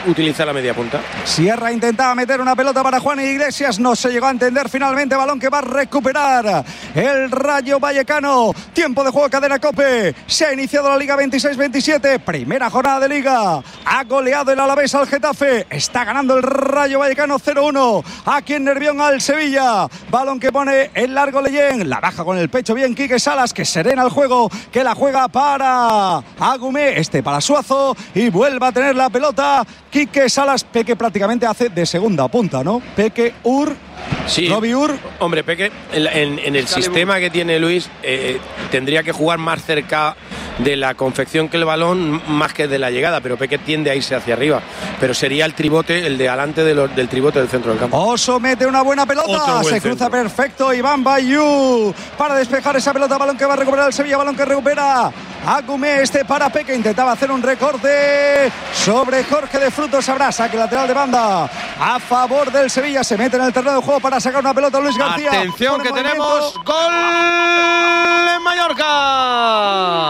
utiliza la media punta. Sierra intentaba meter una pelota para Juan Iglesias, no se llegó a entender finalmente, balón que va a recuperar el Rayo Vallecano. Tiempo de juego, cadena COPE. Se ha iniciado la Liga 26-27, primera jornada de Liga. Ha goleado el Alavés al Getafe, está ganando el Rayo Vallecano 0-1 aquí en Nervión al Sevilla. Balón que pone el largo Leyen, la baja con el pecho bien Quique Salas, que serena el juego, que la juega para Agumé, para Suazo, y vuelve a tener la pelota Quique Salas. Peque prácticamente hace de segunda punta, ¿no? Peque, Sí, Robbie Ur. Hombre, Peque, en el sistema que tiene Luis, tendría que jugar más cerca de la confección que el balón, más que de la llegada, pero Peque tiende a irse hacia arriba. Pero sería el tribote, el de adelante del tribote del centro del campo. Oso mete una buena pelota, se cruza perfecto Iván Bayú para despejar esa pelota, balón que va a recuperar el Sevilla, balón que recupera Agumé, para Peque, intentaba hacer un recorte sobre Jorge de Frutos, habrá saque lateral de banda a favor del Sevilla, se mete en el terreno de juego para sacar una pelota Luis García. Atención que tenemos gol en Mallorca.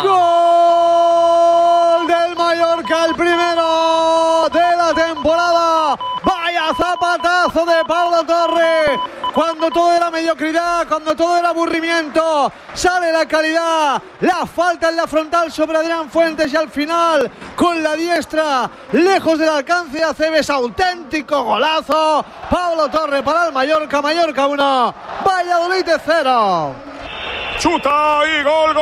Gol del Mallorca, el primero de la temporada. Vaya zapatazo de Pablo Torre. Cuando todo era mediocridad, cuando todo era aburrimiento, sale la calidad, la falta en la frontal sobre Adrián Fuentes y al final, con la diestra, lejos del alcance de Aceves, auténtico golazo. Pablo Torre para el Mallorca, Mallorca 1, Valladolid 0. Chuta y gol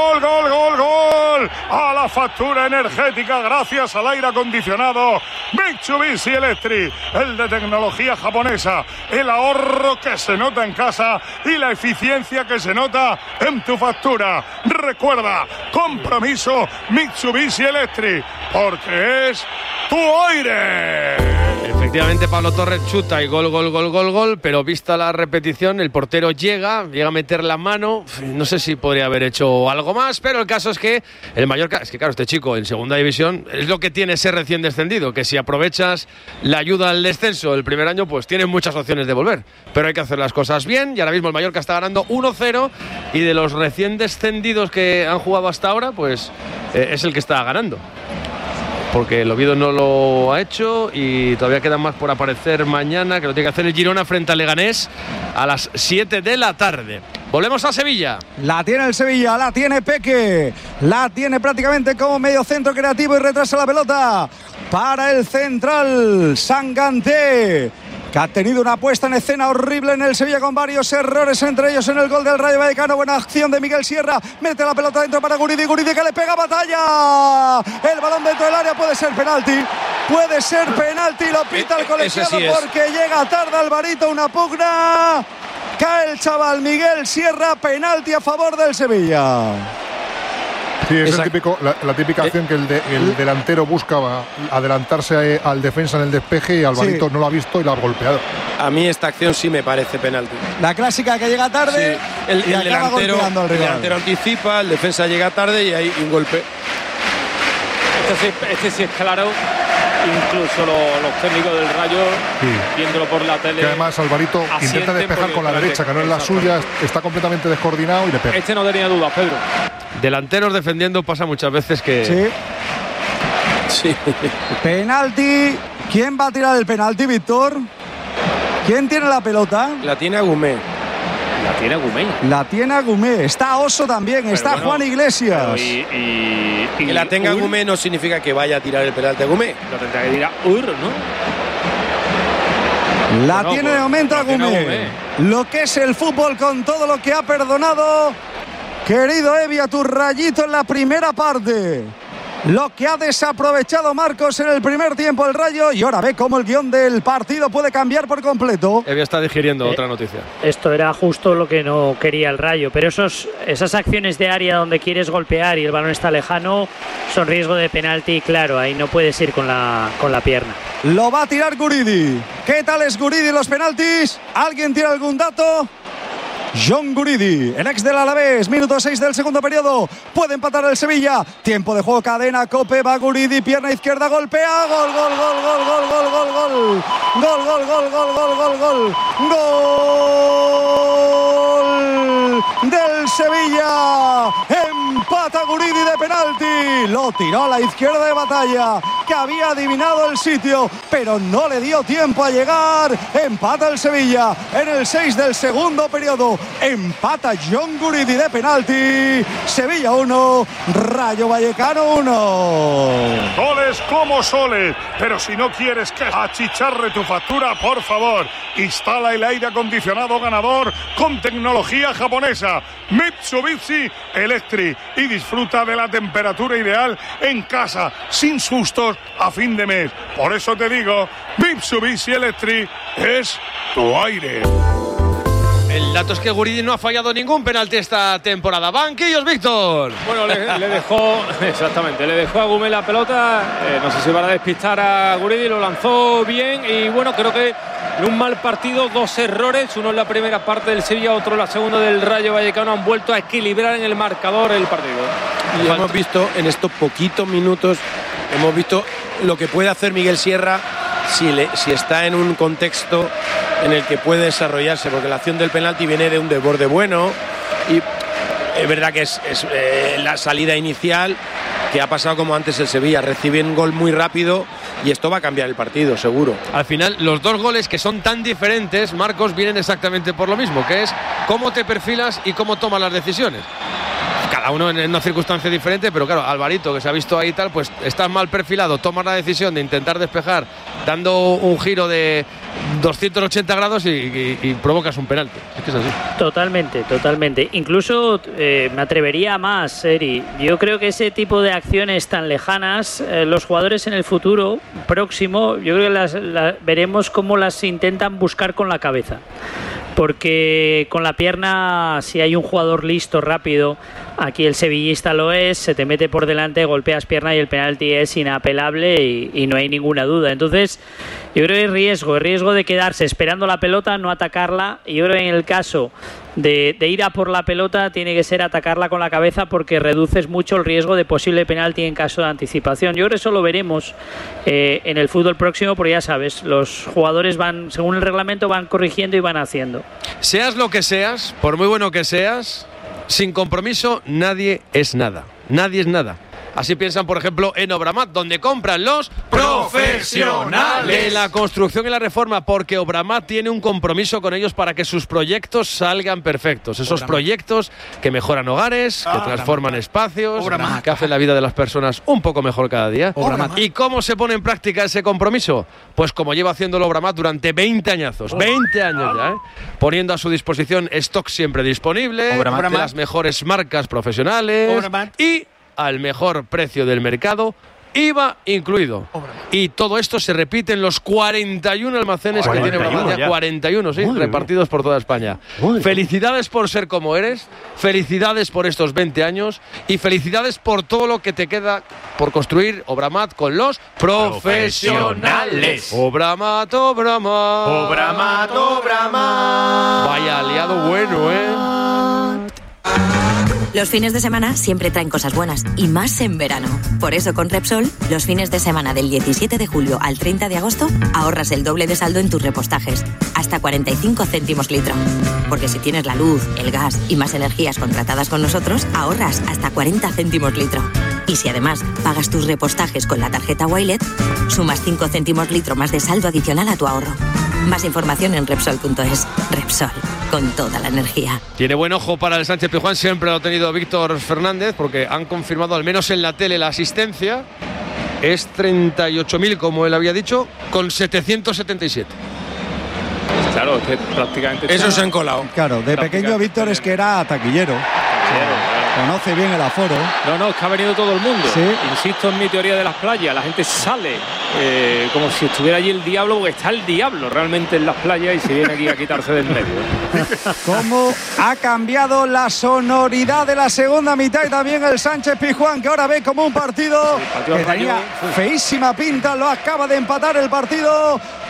a la factura energética gracias al aire acondicionado Mitsubishi Electric, el de tecnología japonesa, el ahorro que se nota en casa y la eficiencia que se nota en tu factura. Recuerda, compromiso Mitsubishi Electric, porque es tu aire. Efectivamente, Pablo Torres chuta y gol, pero vista la repetición, el portero llega a meter la mano. No sé si podría haber hecho algo más, pero el caso es que el Mallorca, claro, este chico en segunda división es lo que tiene ser recién descendido, que si aprovechas la ayuda al descenso el primer año, pues tienes muchas opciones de volver, pero hay que hacer las cosas bien, y ahora mismo el Mallorca está ganando 1-0, y de los recién descendidos que han jugado hasta ahora, pues es el que está ganando, porque el Oviedo no lo ha hecho y todavía quedan más por aparecer mañana, que lo tiene que hacer el Girona frente al Leganés a las 7 de la tarde. Volvemos a Sevilla. La tiene el Sevilla, la tiene Peque, la tiene prácticamente como medio centro creativo y retrasa la pelota para el central Sanganté, que ha tenido una puesta en escena horrible en el Sevilla con varios errores, entre ellos en el gol del Rayo Vallecano. Buena acción de Miguel Sierra, mete la pelota dentro para Guridi que le pega Batalla, el balón dentro del área, puede ser penalti, lo pita el colegiado porque llega tarde Alvarito, una pugna, cae el chaval Miguel Sierra, penalti a favor del Sevilla. Sí, es la típica acción que el delantero buscaba adelantarse al defensa en el despeje y Alvarito no lo ha visto y lo ha golpeado. A mí esta acción sí me parece penalti. La clásica que llega tarde, el delantero anticipa, el defensa llega tarde y hay un golpe. Este sí es claro. Incluso los técnicos del Rayo, viéndolo por la tele, que además Alvarito intenta despejar con la derecha, que no es la suya, está completamente descoordinado y le pega. Este no tenía dudas, Pedro. Delanteros defendiendo pasa muchas veces que... Sí. Penalti. ¿Quién va a tirar el penalti, Víctor? ¿Quién tiene la pelota? La tiene Agumé. La tiene Agumé. Está Oso también, pero está Juan Iglesias. Y que la tenga Agumé no significa que vaya a tirar el penalti Agumé. Lo tendrá que tirar ¿no? La tiene de momento Agumé. Lo que es el fútbol con todo lo que ha perdonado. Querido Evi, a tu Rayito en la primera parte. Lo que ha desaprovechado Marcos en el primer tiempo el Rayo, y ahora ve cómo el guión del partido puede cambiar por completo. Evi está digiriendo otra noticia. Esto era justo lo que no quería el Rayo, pero esas acciones de área donde quieres golpear y el balón está lejano son riesgo de penalti, claro, ahí no puedes ir con la pierna. Lo va a tirar Guridi. ¿Qué tal es Guridi en los penaltis? ¿Alguien tiene algún dato? John Guridi, el ex del Alavés, minuto 6 del segundo periodo, puede empatar el Sevilla, tiempo de juego, cadena COPE, va Guridi, pierna izquierda, golpea, gol del Sevilla, empata Guridi de penalti, lo tiró a la izquierda de Batalla, que había adivinado el sitio, pero no le dio tiempo a llegar. Empata el Sevilla en el 6 del segundo periodo. Empata John Guridi de penalti. Sevilla 1, Rayo Vallecano 1. Soles como soles, pero si no quieres que achicharre tu factura, por favor, instala el aire acondicionado ganador con tecnología japonesa Mitsubishi Electric y disfruta de la temperatura ideal en casa, sin sustos a fin de mes. Por eso te digo, Mitsubishi Electric es tu aire. El dato es que Guridi no ha fallado ningún penalti esta temporada. Banquillos, Víctor. Bueno, le dejó, exactamente, le dejó a Gómez la pelota. No sé si van a despistar a Guridi, lo lanzó bien. Y bueno, creo que en un mal partido, 2 errores. Uno en la primera parte del Sevilla, otro en la segunda del Rayo Vallecano. Han vuelto a equilibrar en el marcador el partido. Y hemos visto en estos poquitos minutos, hemos visto lo que puede hacer Miguel Sierra si está en un contexto en el que puede desarrollarse, porque la acción del penalti viene de un desborde bueno y es verdad que es la salida inicial que ha pasado como antes el Sevilla, recibe un gol muy rápido y esto va a cambiar el partido, seguro. Al final, los dos goles que son tan diferentes, Marcos, vienen exactamente por lo mismo, que es cómo te perfilas y cómo tomas las decisiones. Cada uno en una circunstancia diferente, pero claro, Alvarito, que se ha visto ahí tal, pues estás mal perfilado, tomas la decisión de intentar despejar dando un giro de 280 grados y provocas un penalti. Es que es así. Totalmente. Incluso me atrevería a más, Eri. Yo creo que ese tipo de acciones tan lejanas, los jugadores en el futuro próximo, yo creo que veremos cómo las intentan buscar con la cabeza. Porque con la pierna, si hay un jugador listo, rápido, aquí el sevillista lo es, se te mete por delante, golpeas pierna y el penalti es inapelable y no hay ninguna duda. Entonces, yo creo que hay riesgo de quedarse esperando la pelota, no atacarla. Y yo creo que en el caso de ir a por la pelota, tiene que ser atacarla con la cabeza, porque reduces mucho el riesgo de posible penalti en caso de anticipación. Yo creo que eso lo veremos en el fútbol próximo, porque ya sabes, los jugadores van, según el reglamento, van corrigiendo y van haciendo. Seas lo que seas, por muy bueno que seas, sin compromiso nadie es nada. Nadie es nada. Así piensan, por ejemplo, en Obramat, donde compran los profesionales de la construcción y la reforma, porque Obramat tiene un compromiso con ellos para que sus proyectos salgan perfectos. Esos proyectos que mejoran hogares, que transforman espacios, que hacen la vida de las personas un poco mejor cada día. ¿Y cómo se pone en práctica ese compromiso? Pues como lleva haciéndolo Obramat durante 20 añazos. 20 años ya, poniendo a su disposición stock siempre disponible, de las mejores marcas profesionales y al mejor precio del mercado, IVA incluido. Y todo esto se repite en los 41 almacenes que tiene Obramat, 41, sí, repartidos por toda España. Felicidades por ser como eres, felicidades por estos 20 años y felicidades por todo lo que te queda por construir Obramat con los profesionales. Obramat. Vaya aliado bueno, Los fines de semana siempre traen cosas buenas, y más en verano. Por eso con Repsol, los fines de semana del 17 de julio al 30 de agosto, ahorras el doble de saldo en tus repostajes, hasta 45 céntimos litro. Porque si tienes la luz, el gas y más energías contratadas con nosotros, ahorras hasta 40 céntimos litro. Y si además pagas tus repostajes con la tarjeta Wilet, sumas 5 céntimos litro más de saldo adicional a tu ahorro. Más información en Repsol.es. Repsol, con toda la energía. Tiene buen ojo para el Sánchez Pizjuán, siempre lo ha tenido Víctor Fernández, porque han confirmado, al menos en la tele, la asistencia. Es 38.000, como él había dicho, con 777. Claro, es que prácticamente... Eso se han colado. Claro, de pequeño Víctor es que era taquillero. Conoce bien el aforo. No, es que ha venido todo el mundo. ¿Sí? Insisto en mi teoría de las playas. La gente sale como si estuviera allí el diablo, porque está el diablo realmente en las playas y se viene aquí a quitarse del medio. ¿Cómo ha cambiado la sonoridad de la segunda mitad? Y también el Sánchez Pizjuán, que ahora ve como un partido que tenía feísima pinta. Lo acaba de empatar el partido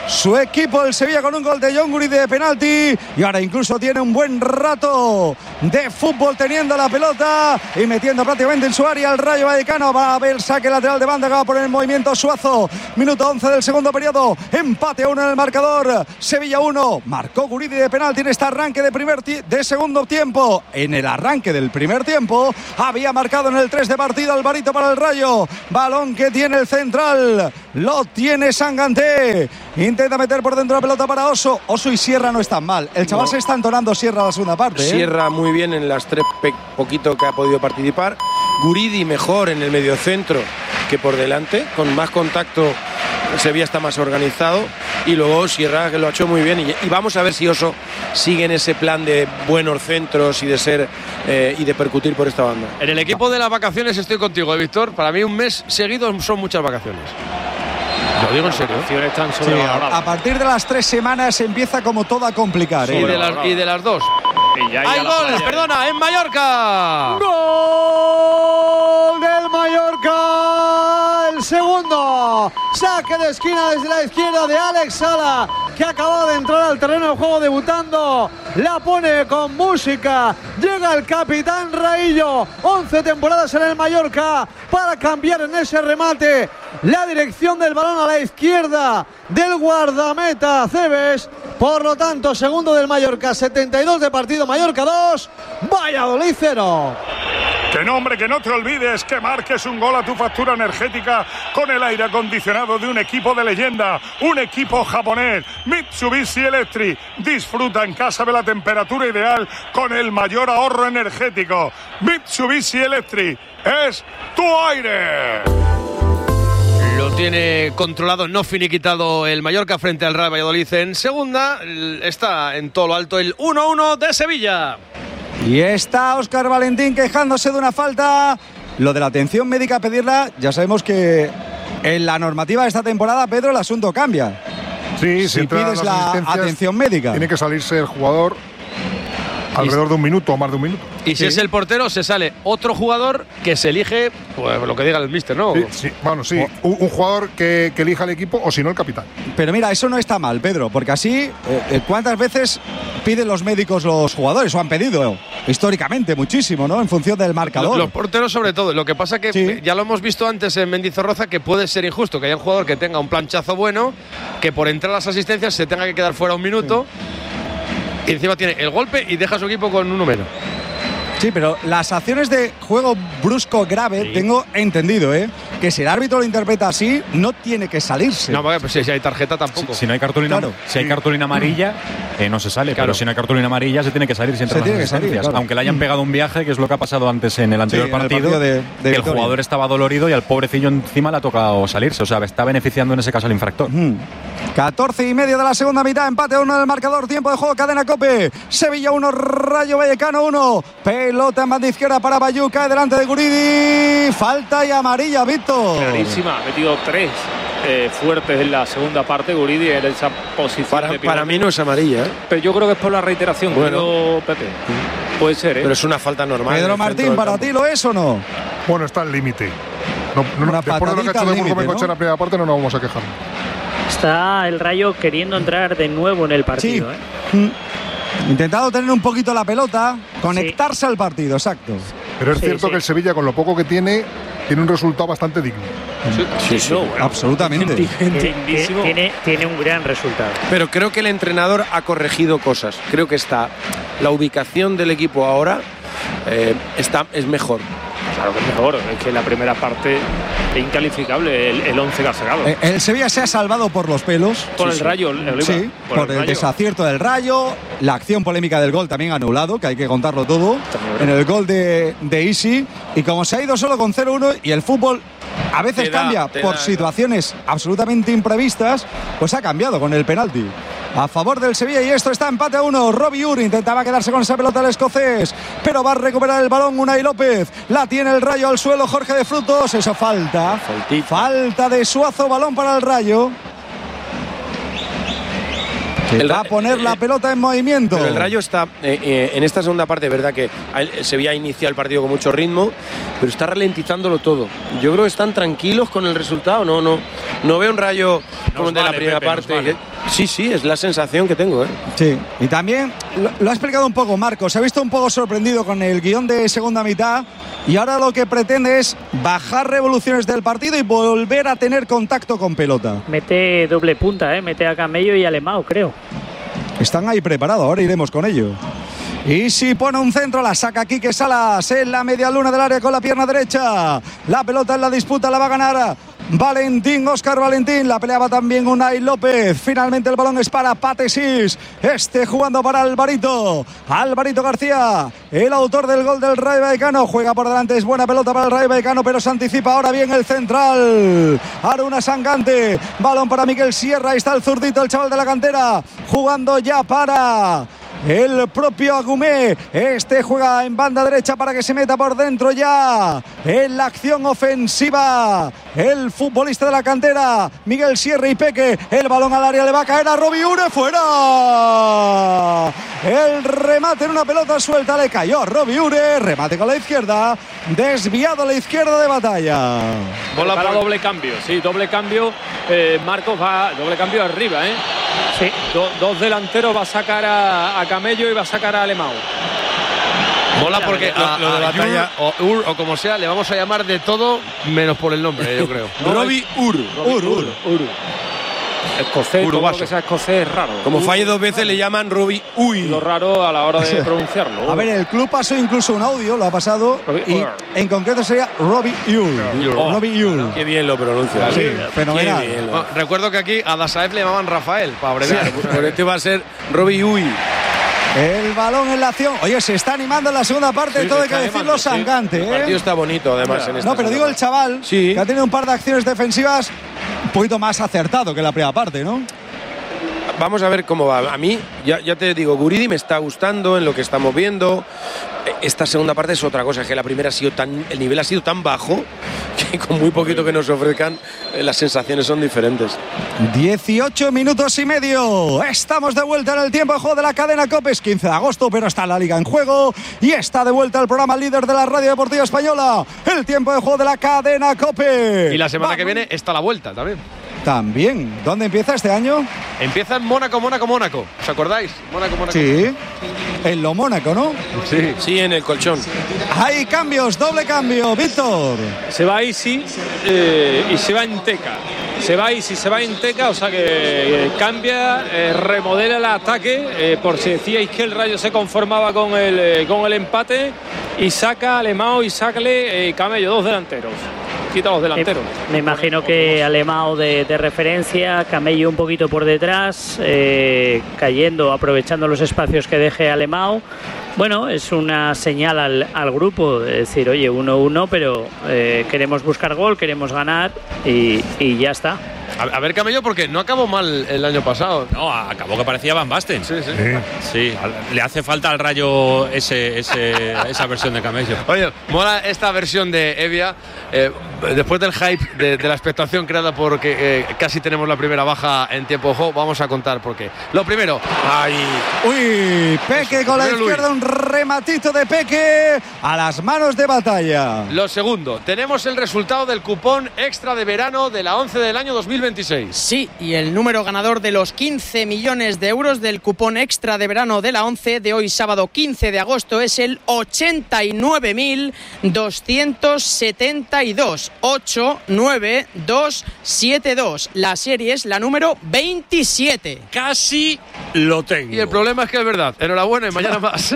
su equipo, el Sevilla, con un gol de John Guridi de penalti, y ahora incluso tiene un buen rato de fútbol teniendo la pelota y metiendo prácticamente en su área el Rayo Vallecano. Va a haber saque lateral de banda que va a poner en movimiento Suazo. Minuto 11 del segundo periodo, empate 1 en el marcador. Sevilla 1, marcó Guridi de penalti en este arranque de segundo tiempo. En el arranque del primer tiempo había marcado en el 3 de partido Alvarito para el Rayo. Balón que tiene el central, lo tiene Sanganté, intenta meter por dentro la pelota para Oso y Sierra. No están mal, el chaval se está entonando Sierra a la segunda parte. Sierra muy bien en las 3 poquito que ha podido participar. Guridi mejor en el mediocentro que por delante, con más contacto. Sevilla está más organizado, y luego Sierra, que lo ha hecho muy bien, y vamos a ver si Oso sigue en ese plan de buenos centros y de ser y de percutir por esta banda. En el equipo de las vacaciones estoy contigo, Víctor. Para mí un mes seguido son muchas vacaciones. Lo digo en serio. A partir de las 3 semanas empieza como todo a complicar. Y de las 2. ¡Hay gol! ¡Perdona! ¡En Mallorca! ¡Gol del Mallorca! El segundo. Saque de esquina desde la izquierda de Alex Sala, que acaba de entrar al terreno de juego debutando. La pone con música. Llega el capitán Raillo. 11 temporadas en el Mallorca para cambiar en ese remate la dirección del balón a la izquierda del guardameta Cebes. Por lo tanto, segundo del Mallorca, 72 de partido, Mallorca 2, Valladolid 0. Que no, hombre, que no te olvides que marques un gol a tu factura energética con el aire acondicionado de un equipo de leyenda, un equipo japonés, Mitsubishi Electric. Disfruta en casa de la temperatura ideal con el mayor ahorro energético. Mitsubishi Electric es tu aire. Lo tiene controlado, no finiquitado el Mallorca frente al Real Valladolid en segunda. Está en todo lo alto el 1-1 de Sevilla. Y está Óscar Valentín quejándose de una falta. Lo de la atención médica, pedirla, ya sabemos que en la normativa de esta temporada, Pedro, el asunto cambia. Sí, si pides la atención médica, tiene que salirse el jugador alrededor de un minuto o más de un minuto. Y si es el portero, se sale otro jugador que se elige, pues lo que diga el míster, ¿no? Sí. Bueno, sí, un jugador que elija el equipo, o si no el capitán. Pero mira, eso no está mal, Pedro, porque así, ¿cuántas veces piden los médicos los jugadores? O han pedido históricamente muchísimo, ¿no? En función del marcador. Los porteros sobre todo. Lo que pasa que ya lo hemos visto antes en Mendizorroza, que puede ser injusto que haya un jugador que tenga un planchazo bueno, que por entrar a las asistencias se tenga que quedar fuera un minuto. Y encima tiene el golpe y deja a su equipo con uno menos. Sí, pero las acciones de juego brusco grave, tengo entendido, que si el árbitro lo interpreta así, no tiene que salirse. No, pues si hay tarjeta tampoco. Si no hay cartulina, si hay cartulina amarilla, no se sale. Claro. Pero si no hay cartulina amarilla, se tiene que salir siempre. Claro. Aunque le hayan pegado un viaje, que es lo que ha pasado antes en el anterior partido, que el jugador estaba dolorido y al pobrecillo encima le ha tocado salirse. O sea, está beneficiando en ese caso al infractor. 14:30 de la segunda mitad, empate 1 en el marcador, tiempo de juego, cadena COPE. Sevilla 1, Rayo Vallecano 1. Pelota en banda izquierda para Bayú, cae delante de Guridi. Falta y amarilla, Víctor. Clarísima, ha metido 3 fuertes en la segunda parte, Guridi en esa posición. Para mí no es amarilla, pero yo creo que es por la reiteración, Pepe. Puede ser, pero es una falta normal. Pedro Martín, ¿para ti lo es o no? Bueno, está al límite. Después de lo que ha hecho de Burgos en la primera parte, no nos vamos a quejar. Está el Rayo queriendo entrar de nuevo en el partido. Intentado tener un poquito la pelota, conectarse al partido, exacto. Pero es cierto que el Sevilla, con lo poco que tiene un resultado bastante digno. Absolutamente. Tiene un gran resultado. Pero creo que el entrenador ha corregido cosas. Creo que la ubicación del equipo ahora es mejor. Claro que es mejor, es que la primera parte es incalificable el 11 que ha sacado. El Sevilla se ha salvado por los pelos. Por el Rayo, por el desacierto del Rayo, la acción polémica del gol también anulado, que hay que contarlo todo, en el gol de Isi, y como se ha ido solo con 0-1 y el fútbol a veces cambia por situaciones absolutamente imprevistas, pues ha cambiado con el penalti a favor del Sevilla, y esto está empate a 1. Robbie Uri intentaba quedarse con esa pelota el escocés, pero va a recuperar el balón Unai López. La tiene el Rayo al suelo, Jorge de Frutos. Eso falta. Falta de Suazo, balón para el Rayo. Va a poner la pelota en movimiento. Pero el Rayo está en esta segunda parte, verdad que el Sevilla inicia el partido con mucho ritmo, pero está ralentizándolo todo. Yo creo que están tranquilos con el resultado. No veo un Rayo como de la primera parte. Sí, es la sensación que tengo. Sí, y también lo ha explicado un poco Marcos. Se ha visto un poco sorprendido con el guión de segunda mitad y ahora lo que pretende es bajar revoluciones del partido y volver a tener contacto con pelota. Mete doble punta, mete a Camello y a Alemão, creo. Están ahí preparados, ahora iremos con ello. Y si pone un centro, la saca Quique Salas en la media luna del área con la pierna derecha. La pelota en la disputa la va a ganar Valentín, Óscar Valentín. La peleaba también Unai López. Finalmente el balón es para Patesis. Jugando para Alvarito García, el autor del gol del Rayo Vallecano. Juega por delante, es buena pelota para el Rayo Vallecano, pero se anticipa ahora bien el central. Aruna Sangante. Balón para Miquel Sierra. Ahí está el zurdito, el chaval de la cantera. Jugando ya para el propio Agumé. Juega en banda derecha para que se meta por dentro ya en la acción ofensiva el futbolista de la cantera, Miguel Sierra y Peque. El balón al área, le va a caer a Robbie Ure, fuera. El remate en una pelota suelta, le cayó Robbie Ure. Remate con la izquierda, desviado a la izquierda de Batalla. Bola para doble cambio, sí, doble cambio. Marcos va doble cambio arriba, Sí, dos delanteros, va a sacar a Camello y va a sacar a Alemão. Mola porque lo de Batalla o como sea, le vamos a llamar de todo menos por el nombre, yo creo. Robbie Ur. Escocés, todo lo que sea escocés es raro. Como falle dos veces le llaman Robbie Uy. Lo raro a la hora de pronunciarlo. A ver, el club pasó incluso un audio, lo ha pasado, y en concreto sería Robbie Ur. Robbie Ur. Qué bien lo pronuncia. Sí, fenomenal. Recuerdo que aquí a Dasaev le llamaban Rafael, para abreviar. Pero este va a ser Robbie Uy. El balón en la acción. Oye, se está animando en la segunda parte, todo hay que decirlo, Sangante. El partido está bonito, además. En no, pero digo el chaval, que ha tenido un par de acciones defensivas un poquito más acertado que la primera parte, ¿no? Vamos a ver cómo va. A mí, ya te digo, Guridi me está gustando en lo que estamos viendo. Esta segunda parte es otra cosa, es que la primera el nivel ha sido tan bajo que con muy poquito que nos ofrezcan, las sensaciones son diferentes. 18 minutos y medio. Estamos de vuelta en el tiempo de juego de la cadena COPE. Es 15 de agosto, pero está la Liga en juego y está de vuelta el programa líder de la Radio Deportiva Española. El tiempo de juego de la cadena COPE. Y la semana que viene está la vuelta también. También. ¿Dónde empieza este año? Empieza en Mónaco. ¿Os acordáis? Mónaco. Sí. En lo Mónaco, ¿no? Sí, en el colchón. Hay cambios, doble cambio, Víctor. Se va Isi y se va Enteca. Se va Isi, se va Enteca, o sea que cambia, remodela el ataque, por si decíais que el Rayo se conformaba con el empate, y saca Alemão y sacle Camello, dos delanteros. Quita los delanteros. Me imagino que Alemão de referencia, Camello un poquito por detrás, cayendo, aprovechando los espacios que deje Alemão. Bueno, es una señal al grupo de decir, oye, 1-1, pero queremos buscar gol, queremos ganar y ya está. A ver, Camello, porque no acabó mal el año pasado. No, acabó que parecía Van Basten. Sí. Le hace falta al Rayo esa versión de Camello. Oye, mola esta versión de Evia. Después del hype de la expectación creada porque casi tenemos la primera baja en tiempo de juego, vamos a contar por qué. Lo primero, uy, Peque con la izquierda, un rematito de Peque a las manos de Batalla. Lo segundo, tenemos el resultado del cupón extra de verano de la 11 del año 2026. Sí, y el número ganador de los 15 millones de euros del cupón extra de verano de la 11 de hoy sábado 15 de agosto es el 89.272. 89272. La serie es la número 27. Casi lo tengo. Y el problema es que es verdad. Enhorabuena y mañana más.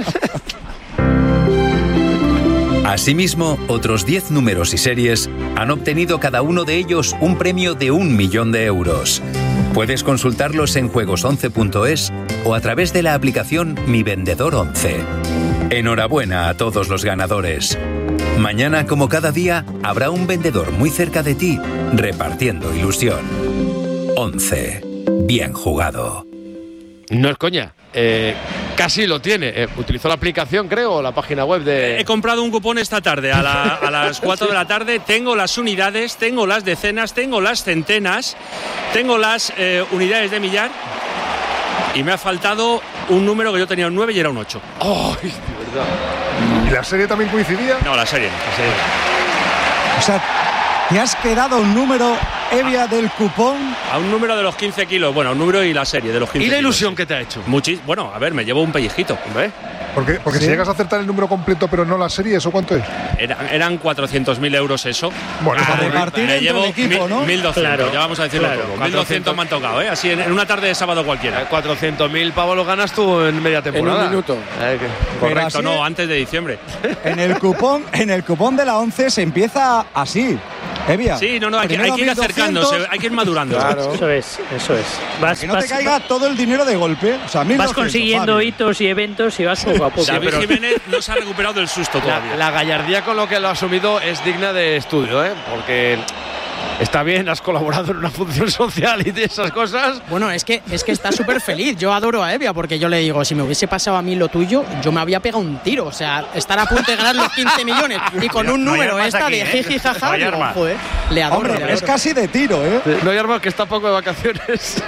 Asimismo, otros 10 números y series han obtenido cada uno de ellos un premio de 1 millón de euros. Puedes consultarlos en juegos11.es o a través de la aplicación Mi Vendedor 11. Enhorabuena a todos los ganadores. Mañana, como cada día, habrá un vendedor muy cerca de ti, repartiendo ilusión. 11. Bien jugado. No es coña. Casi lo tiene. Utilizó la aplicación, creo, o la página web de... He comprado un cupón esta tarde a las 4 de la tarde. Tengo las unidades, tengo las decenas, tengo las centenas, tengo las unidades de millar. Y me ha faltado un número que yo tenía un 9 y era un 8. ¡Oh, de verdad! ¿Y la serie también coincidía? No, la serie. O sea, te has quedado un número Evia, del cupón? A un número de los 15 kilos. Bueno, un número y la serie de los 15 ¿Y la kilos, ilusión sí. que te ha hecho? Bueno, a ver, me llevo un pellizquito. Hombre. Porque ¿Sí? si llegas a acertar el número completo pero no la serie, ¿eso cuánto es? Eran 400.000 euros eso. Bueno, Para repartir me entre llevo el equipo, ¿no? 1.200, Claro, ya vamos a decirlo claro. todo. 1.200 me han tocado, ¿eh? Así en una tarde de sábado cualquiera. 400.000 pavos lo ganas tú en media temporada. En un minuto. Correcto, así no, antes de diciembre. En el cupón de la 11 se empieza así. Evia. Sí, no, hay que Primero ir 1.200, acercándose, hay que ir madurando. Claro. Eso es. Que no te caiga todo el dinero de golpe. O sea, 1.200, Vas consiguiendo Fabio. hitos y eventos y vas poco a poco. David Jiménez no se ha recuperado del susto todavía. La gallardía con lo que lo ha asumido es digna de estudio, ¿eh? Porque está bien, has colaborado en una función social y de esas cosas. Bueno, es que está súper feliz. Yo adoro a Evia porque yo le digo, si me hubiese pasado a mí lo tuyo, yo me había pegado un tiro. O sea, estar a punto de ganar los 15 millones y con un número esta de jiji jaja, digo, joder, le adoro. Hombre, le adoro. es casi de tiro, ¿eh? No hay arma que está poco de vacaciones.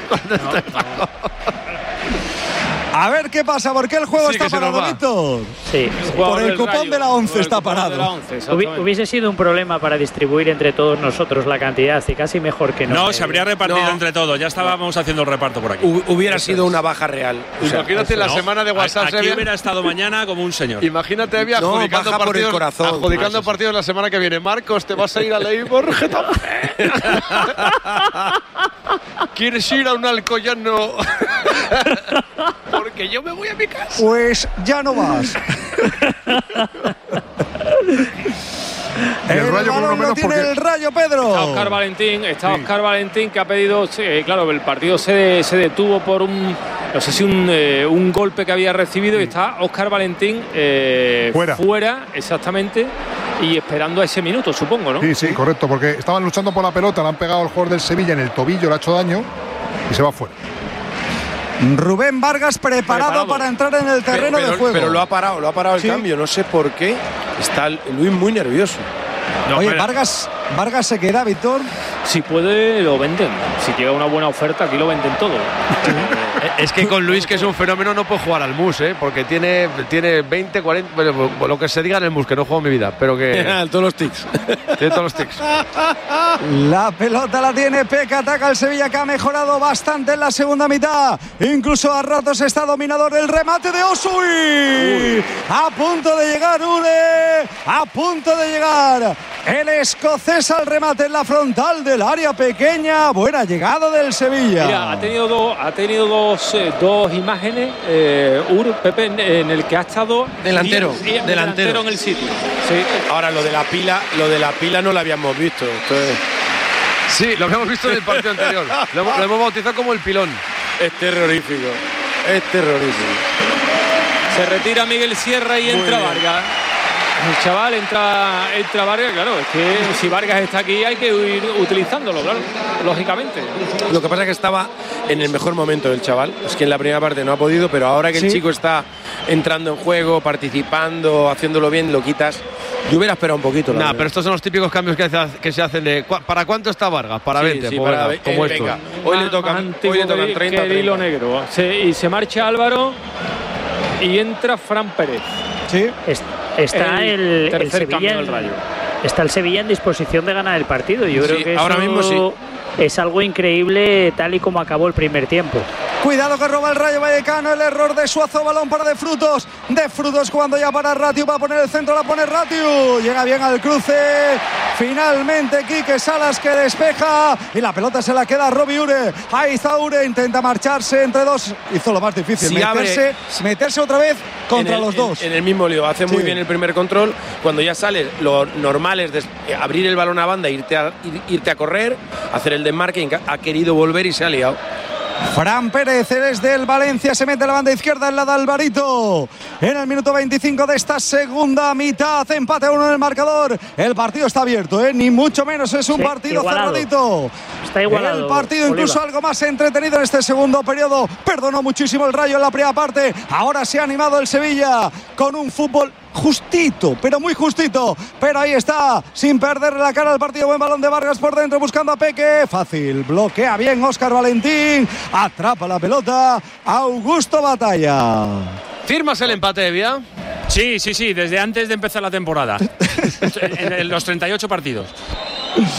A ver qué pasa, ¿por qué el juego Sí, que está se nos parado, va. Víctor? Sí. Por el cupón de la 11 está parado. Hubiese sido un problema para distribuir entre todos nosotros la cantidad y casi mejor que no. No, se habría repartido No. entre todos. Ya estábamos haciendo el reparto por aquí. Hubiera sido una baja real. O sea, Imagínate la semana de WhatsApp. Aquí Evia. hubiera estado mañana como un señor. Imagínate, Evia, No, adjudicando baja por el partidos, corazón. adjudicando partidos la semana que viene. Marcos, te vas a ir a Leibor, Getafe. ¿Quieres ir a un Alcoyano? Porque yo me voy a mi casa. Pues ya no vas. el Rayo por uno balón lo menos tiene porque el Rayo, Pedro. Está Óscar Valentín que ha pedido, claro, el partido se detuvo por no sé si un golpe que había recibido y está Óscar Valentín fuera, exactamente, y esperando a ese minuto, supongo, ¿no? Sí, correcto, porque estaban luchando por la pelota, le han pegado al jugador del Sevilla en el tobillo, le ha hecho daño y se va fuera. Rubén Vargas preparado para entrar en el terreno de juego. Pero lo ha parado el cambio, no sé por qué. Está Luis muy nervioso. Oye, Vargas se queda, Víctor. Si puede, lo venden. Si llega una buena oferta, aquí lo venden todo. Es que con Luis, que es un fenómeno, no puede jugar al mus, ¿eh? Porque tiene 20, 40, bueno, lo que se diga en el mus, que no juego en mi vida, pero que todos los tics. Tiene todos los tics. La pelota la tiene Peca, ataca el Sevilla, que ha mejorado bastante en la segunda mitad. Incluso a ratos está dominador el remate de Osui. A punto de llegar Ure, a punto de llegar el escocés al remate en la frontal del área pequeña. Buena llegada del Sevilla. Mira, ha tenido dos imágenes, Pepe, en el que ha estado delantero en el sitio. Sí. Ahora lo de la pila no lo habíamos visto. Entonces... Sí, lo habíamos visto en el partido anterior. Lo hemos bautizado como el pilón. Es terrorífico. Se retira Miguel Sierra y entra Vargas. El chaval entra Vargas, claro, es que si Vargas está aquí hay que ir utilizándolo, claro, lógicamente. Lo que pasa es que estaba en el mejor momento del chaval. Es que en la primera parte no ha podido, pero ahora que el chico está entrando en juego, participando, haciéndolo bien, lo quitas. Yo hubiera esperado un poquito. Nah, pero estos son los típicos cambios que se hacen de ¿para cuánto está Vargas? Para 20, pues para como esto. venga. Hoy le tocan 30. Que el hilo negro. Y se marcha Álvaro y entra Fran Pérez. Sí. Está el Sevilla del Rayo. Está el Sevilla en disposición de ganar el partido. Yo creo que ahora mismo sí. Es algo increíble tal y como acabó el primer tiempo. Cuidado que roba el Rayo Vallecano, el error de Suazo, balón para De Frutos cuando ya para Ratiu, va a poner el centro, la pone Ratiu, llega bien al cruce, finalmente Quique Salas que despeja y la pelota se la queda a Robbie Ure. Ahí está Ure, intenta marcharse entre dos, hizo lo más difícil, meterse otra vez contra los dos. En el mismo lío, hace muy bien el primer control, cuando ya sales, lo normal es abrir el balón a banda, irte a correr, hacer el desmarque, ha querido volver y se ha liado. Fran Pérez es del Valencia, se mete a la banda izquierda en la de Alvarito. En el minuto 25 de esta segunda mitad, empate a 1 en el marcador. El partido está abierto, ni mucho menos, es un partido igualado. Cerradito. Está igualado. El partido incluso algo más entretenido en este segundo periodo. Perdonó muchísimo el Rayo en la primera parte. Ahora se ha animado el Sevilla con un fútbol justito, pero muy justito. Pero ahí está, sin perder la cara al partido. Buen balón de Vargas por dentro, buscando a Peque. Fácil, bloquea bien Óscar Valentín. Atrapa la pelota Augusto Batalla. ¿Firmas el empate, Evia? Sí, desde antes de empezar la temporada. En los 38 partidos.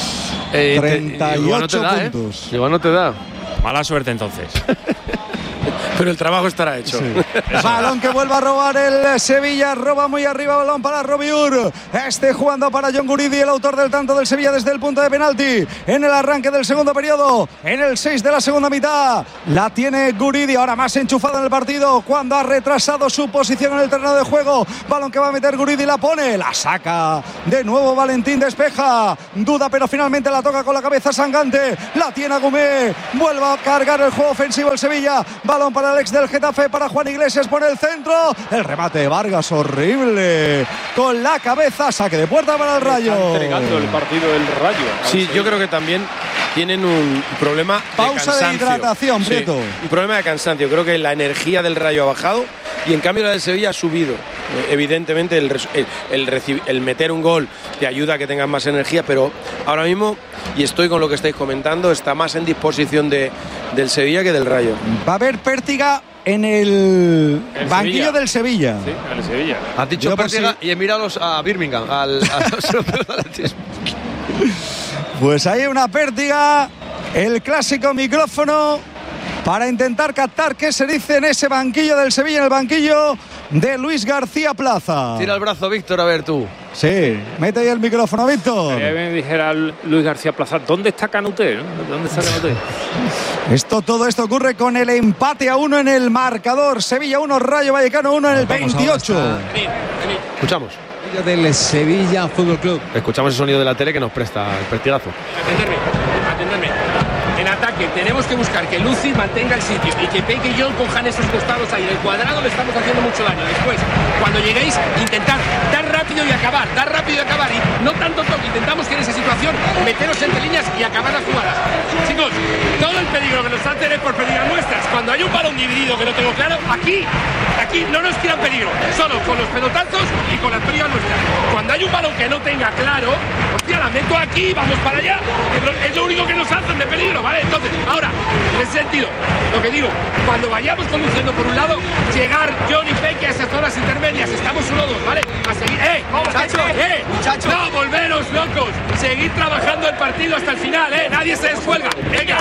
38 puntos. Igual no te da. Mala suerte entonces. Pero el trabajo estará hecho. Sí. Balón que vuelve a robar el Sevilla. Roba muy arriba, balón para Robiur. Jugando para John Guridi, el autor del tanto del Sevilla desde el punto de penalti. En el arranque del segundo periodo. En el 6 de la segunda mitad. La tiene Guridi, ahora más enchufado en el partido. Cuando ha retrasado su posición en el terreno de juego. Balón que va a meter Guridi, la pone. La saca. De nuevo Valentín, despeja. Duda, pero finalmente la toca con la cabeza Sangante. La tiene Agumé. Vuelve a cargar el juego ofensivo el Sevilla. Balón para Alex del Getafe, para Juan Iglesias por el centro. El remate de Vargas, horrible. Con la cabeza, saque de puerta para el Rayo. Está entregando el partido del Rayo. Sí, yo creo que también tienen un problema pausa de cansancio. De hidratación, Prieto. Sí, un problema de cansancio. Creo que la energía del Rayo ha bajado y en cambio la del Sevilla ha subido. Evidentemente el meter un gol te ayuda a que tengas más energía, pero ahora mismo, y estoy con lo que estáis comentando, está más en disposición del Sevilla que del Rayo. Va a haber pértiga en el banquillo Sevilla. Del Sevilla. Sí, en el Sevilla. Has dicho pértiga y he mirado a Birmingham, a los atletismo. Pues hay una pértiga, el clásico micrófono para intentar captar qué se dice en ese banquillo del Sevilla, en el banquillo de Luis García Plaza. Tira el brazo, Víctor, a ver tú. Sí, mete ahí el micrófono, Víctor. Me dijera Luis García Plaza, ¿dónde está Canuté? ¿Dónde está Canuté? Todo esto ocurre con el empate a 1 en el marcador. Sevilla 1, Rayo Vallecano 1 en el 28. Escuchamos. Del Sevilla Fútbol Club. Escuchamos el sonido de la tele que nos presta el pertigazo. Atenderme. En ataque tenemos que buscar que Luci mantenga el sitio y que Peque y John cojan esos costados ahí. En el cuadrado le estamos haciendo mucho daño. Después, cuando lleguéis, intentar dar rápido y acabar. Y no tanto toque. Intentamos que en esa situación meteros entre líneas y acabar las jugadas. Chicos, todo el peligro que nos hacen es por pérdidas nuestras. Cuando hay un balón dividido que no tengo claro, aquí no nos tiran peligro. Solo con los pelotazos y con las pérdidas nuestras. Cuando hay un balón que no tenga claro, hostia, la meto aquí, vamos para allá. Es lo único que nos hacen de peligro, ¿vale? Entonces, ahora, en ese sentido, lo que digo, cuando vayamos conduciendo por un lado, llegar John y Peque a esas zonas intermedias, estamos 1-2, ¿vale? A seguir, muchachos, no, volveros locos, seguir trabajando el partido hasta el final, nadie se descuelga. Venga,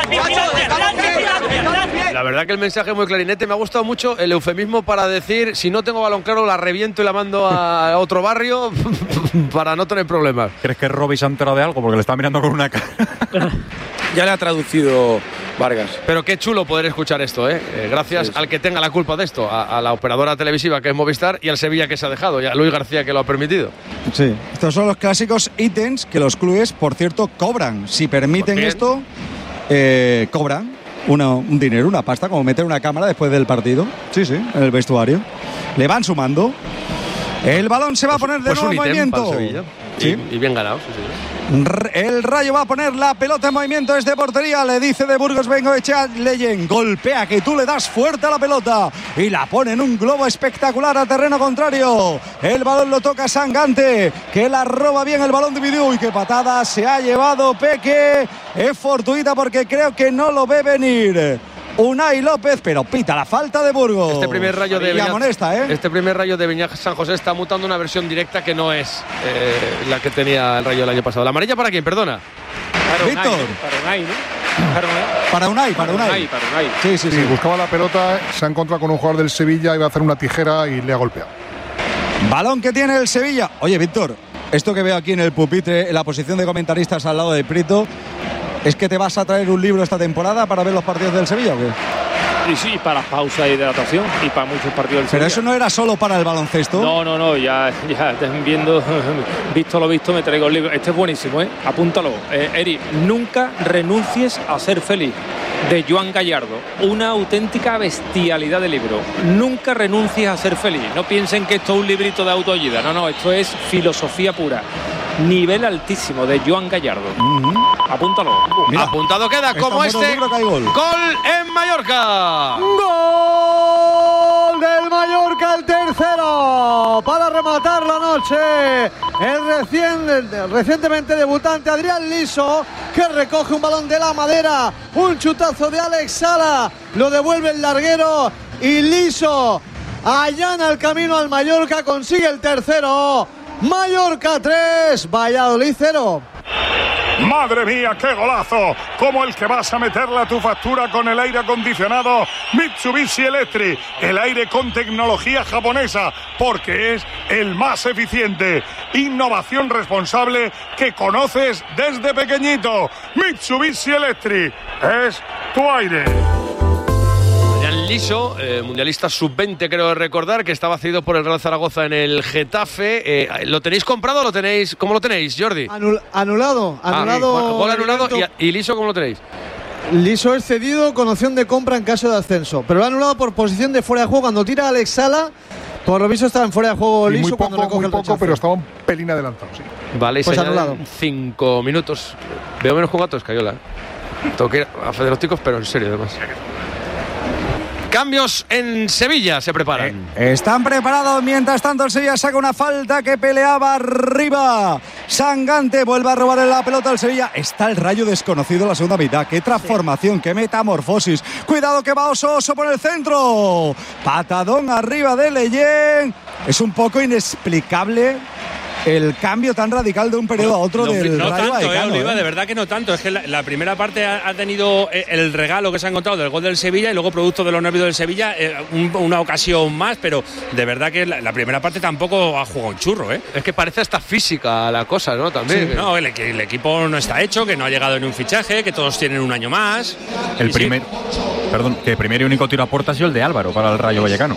La verdad que el mensaje es muy clarinete. Me ha gustado mucho el eufemismo para decir, si no tengo balón claro, la reviento y la mando a otro barrio para no tener problemas. ¿Crees que Robbie se ha enterado de algo? Porque le está mirando con una cara. Ya le ha traducido Vargas. Pero qué chulo poder escuchar esto, gracias al que tenga la culpa de esto, a la operadora televisiva que es Movistar y al Sevilla que se ha dejado, y a Luis García que lo ha permitido. Sí, estos son los clásicos ítems que los clubes, por cierto, cobran. Si permiten esto, cobran un dinero, una pasta, como meter una cámara después del partido. Sí, en el vestuario. Le van sumando. El balón se va a poner de nuevo en movimiento. Sí. Y bien ganado, sí. El Rayo va a poner la pelota en movimiento desde portería. Le dice de Burgos, vengo echa Leyen. Golpea, que tú le das fuerte a la pelota y la pone en un globo espectacular a terreno contrario. El balón lo toca Sangante, que la roba bien, el balón dividió. Y qué patada se ha llevado Peque. Es fortuita porque creo que no lo ve venir Unai López, pero pita la falta de Burgos. Este primer Rayo de Viñas, Este primer Rayo de Viñas San José está mutando una versión directa que no es la que tenía el Rayo el año pasado. ¿La amarilla para quién? Perdona. Víctor. Para Unai, ¿no? Para Unai. Sí. Buscaba la pelota, se ha encontrado con un jugador del Sevilla, iba a hacer una tijera y le ha golpeado. Balón que tiene el Sevilla. Oye, Víctor, esto que veo aquí en el pupitre, en la posición de comentaristas al lado de Prieto, ¿es que te vas a traer un libro esta temporada para ver los partidos del Sevilla o qué? Y sí, para pausa y hidratación y para muchos partidos del Sevilla. Pero eso no era solo para el baloncesto. No, ya visto lo visto, me traigo el libro. Este es buenísimo, apúntalo. Eri, nunca renuncies a ser feliz, de Joan Gallardo. Una auténtica bestialidad de libro. Nunca renuncies a ser feliz. No piensen que esto es un librito de autoayuda. No, esto es filosofía pura. Nivel altísimo de Joan Gallardo. Apúntalo. Mira, apuntado queda como este. Gol en Mallorca. Gol del Mallorca, el tercero para rematar la noche. El recientemente debutante Adrián Liso, que recoge un balón de la madera. Un chutazo de Alex Sala. Lo devuelve el larguero y Liso allana el camino al Mallorca. Consigue el tercero. Mallorca 3, Valladolid 0. Madre mía, qué golazo, como el que vas a meterle a tu factura con el aire acondicionado Mitsubishi Electric, el aire con tecnología japonesa, porque es el más eficiente. Innovación responsable que conoces desde pequeñito. Mitsubishi Electric es tu aire. Liso, mundialista sub-20 creo recordar, que estaba cedido por el Real Zaragoza en el Getafe. ¿Lo tenéis comprado o lo tenéis? ¿Cómo lo tenéis, Jordi? Anulado. Gol anulado. ¿Y Liso cómo lo tenéis? Liso es cedido con opción de compra en caso de ascenso, pero lo ha anulado por posición de fuera de juego. Cuando tira Alex Sala, por lo visto estaba en fuera de juego Liso. Muy poco, pero estaba un pelín adelantado, sí. Vale, pues anulado. 5 minutos. Veo menos jugatos, Cayola. Tengo que ir a Federópticos, pero en serio, además. Cambios en Sevilla se preparan. Están preparados. Mientras tanto, el Sevilla saca una falta que peleaba arriba. Sangante vuelve a robarle la pelota al Sevilla. Está el Rayo desconocido en la segunda mitad. Qué transformación, qué metamorfosis. Cuidado que va Oso por el centro. Patadón arriba de Leyen. Es un poco inexplicable el cambio tan radical de un periodo a otro del Rayo Vallecano. Oliva, de verdad que no tanto. Es que la primera parte ha tenido el regalo que se ha encontrado del gol del Sevilla y luego, producto de los nervios del Sevilla, una ocasión más, pero de verdad que la primera parte tampoco ha jugado un churro, ¿eh? Es que parece hasta física la cosa, ¿no? También. Sí, no, el equipo no está hecho, que no ha llegado ni un fichaje, que todos tienen un año más. El primer y único tiro a puerta ha sido el de Álvaro para el Rayo Vallecano.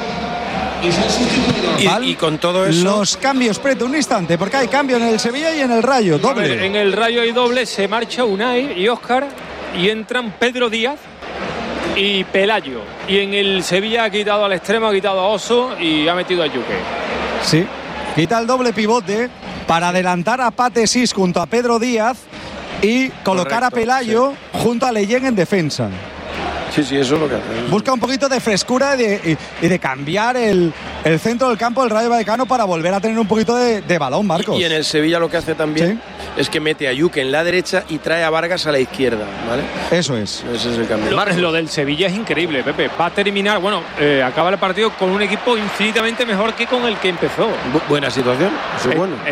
Y con todo eso, los cambios, Preto, un instante, porque hay cambio en el Sevilla y en el Rayo, doble. Ver, en el Rayo hay doble, se marcha Unai y Óscar y entran Pedro Díaz y Pelayo. Y en el Sevilla ha quitado al extremo, ha quitado a Oso y ha metido a Yuque. Sí, quita el doble pivote para adelantar a Pate Sis junto a Pedro Díaz y colocar a Pelayo junto a Leyen en defensa. Sí, eso es lo que hace. Busca un poquito de frescura y de cambiar el centro del campo del Rayo Vallecano para volver a tener un poquito de balón, Marcos. Y en el Sevilla lo que hace también es que mete a Yuque en la derecha y trae a Vargas a la izquierda, ¿vale? Eso es. Ese es el cambio. Lo del Sevilla es increíble, Pepe. Va a terminar, acaba el partido con un equipo infinitamente mejor que con el que empezó. Buena situación, eso es bueno.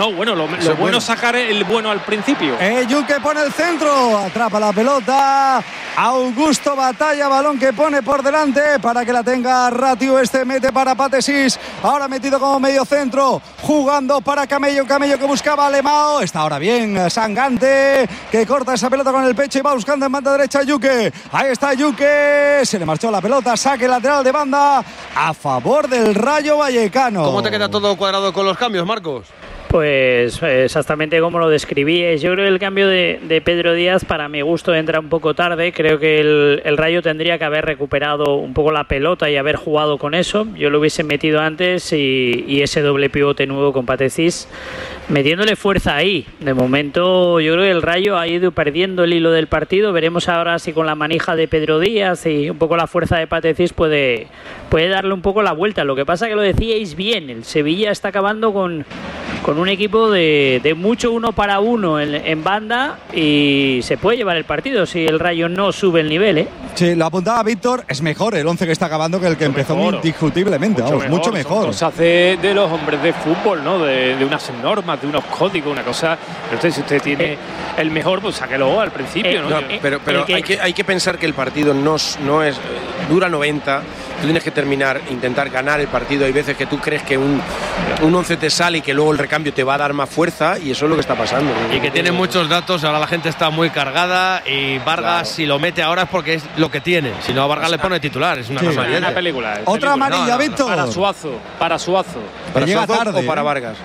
Lo bueno es sacar el bueno al principio. Yuque pone el centro, atrapa la pelota. Augusto Batalla, balón que pone por delante para que la tenga Ratiu. Mete para Patesis, ahora metido como medio centro, jugando para Camello que buscaba a Lemao. Está ahora bien Sangante, que corta esa pelota con el pecho y va buscando en banda derecha a Yuque. Ahí está Yuque, se le marchó la pelota, saque lateral de banda a favor del Rayo Vallecano. ¿Cómo te queda todo cuadrado con los cambios, Marcos? Pues exactamente como lo describíais. Yo creo que el cambio de Pedro Díaz, para mi gusto, entra un poco tarde. Creo que el Rayo tendría que haber recuperado un poco la pelota y haber jugado con eso. Yo lo hubiese metido antes y ese doble pivote nuevo con Patecis, metiéndole fuerza ahí. De momento yo creo que el Rayo ha ido perdiendo el hilo del partido. Veremos ahora si con la manija de Pedro Díaz y un poco la fuerza de Patecis puede darle un poco la vuelta. Lo que pasa que lo decíais bien, el Sevilla está acabando con un equipo de mucho uno para uno en banda y se puede llevar el partido si el Rayo no sube el nivel, ¿eh? Sí, lo apuntaba Víctor, es mejor el 11 que está acabando que el que empezó indiscutiblemente, mucho mejor. Se hace de los hombres de fútbol, ¿no? De unas normas, de unos códigos, una cosa. Pero si usted tiene el mejor, pues sáquelo al principio, ¿no? Pero hay que pensar que el partido no es dura 90. Tú tienes que intentar ganar el partido. Hay veces que tú crees que un 11 te sale y que luego el recambio te va a dar más fuerza, y eso es lo que está pasando. Y que tiene muchos datos, ahora la gente está muy cargada y Vargas, si lo mete ahora es porque es lo que tiene. Si no, a Vargas le pone titular, es una cosa bien. Una película. Otra amarilla, Víctor. Para Suazo. ¿Para Suazo tarde, o para Vargas?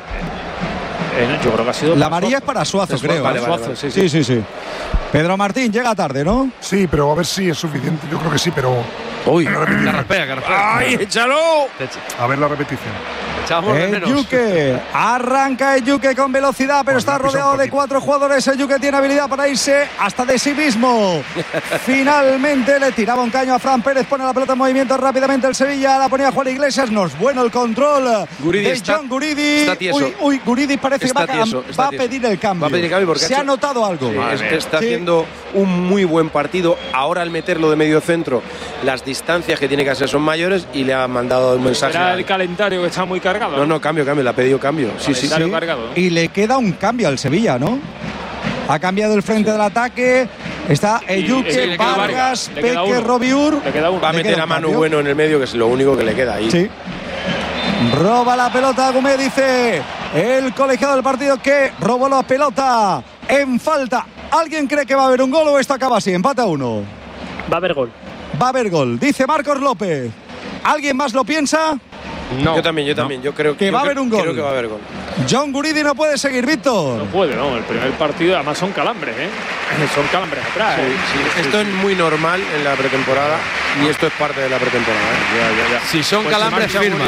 Yo creo que ha sido la amarilla es para Suazo, creo. Para Suazo, sí. Pedro Martín llega tarde, ¿no? Sí, pero a ver si es suficiente. Yo creo que sí, pero... Uy, carraspea. ¡Ay, échalo! A ver la repetición. Yuque, arranca Yuque con velocidad, pero está rodeado de 4 jugadores. Yuque tiene habilidad para irse hasta de sí mismo. Finalmente le tiraba un caño a Fran Pérez, pone la pelota en movimiento rápidamente el Sevilla, la ponía Juan Iglesias. No es bueno el control de John Guridi. Guridi parece que va a pedir el cambio. Porque se ha notado algo. Está haciendo un muy buen partido. Ahora al meterlo de medio centro, las distancias que tiene que hacer son mayores y le ha mandado un mensaje. Era el calendario que está muy cargado. No, cambio, le ha pedido cambio. Sí. Y le queda un cambio al Sevilla, ¿no? Ha cambiado el frente del ataque. Está Eyuke, Vargas, Peque, Robiur. Va a meter a Manu Bueno en el medio, que es lo único que le queda ahí. Sí. Roba la pelota Agumé, dice el colegiado del partido que robó la pelota en falta. ¿Alguien cree que va a haber un gol o esto acaba así? Empate a 1. Va a haber gol. Va a haber gol, dice Marcos López. ¿Alguien más lo piensa? No. Yo también. Yo creo que va a haber un gol. Creo que va a haber gol. John Guridi no puede seguir, Víctor. No puede, no. El primer partido, además son calambres, ¿eh? Son calambres atrás. Sí. Esto es muy normal en la pretemporada y esto es parte de la pretemporada. Ya. Si son calambres, firma.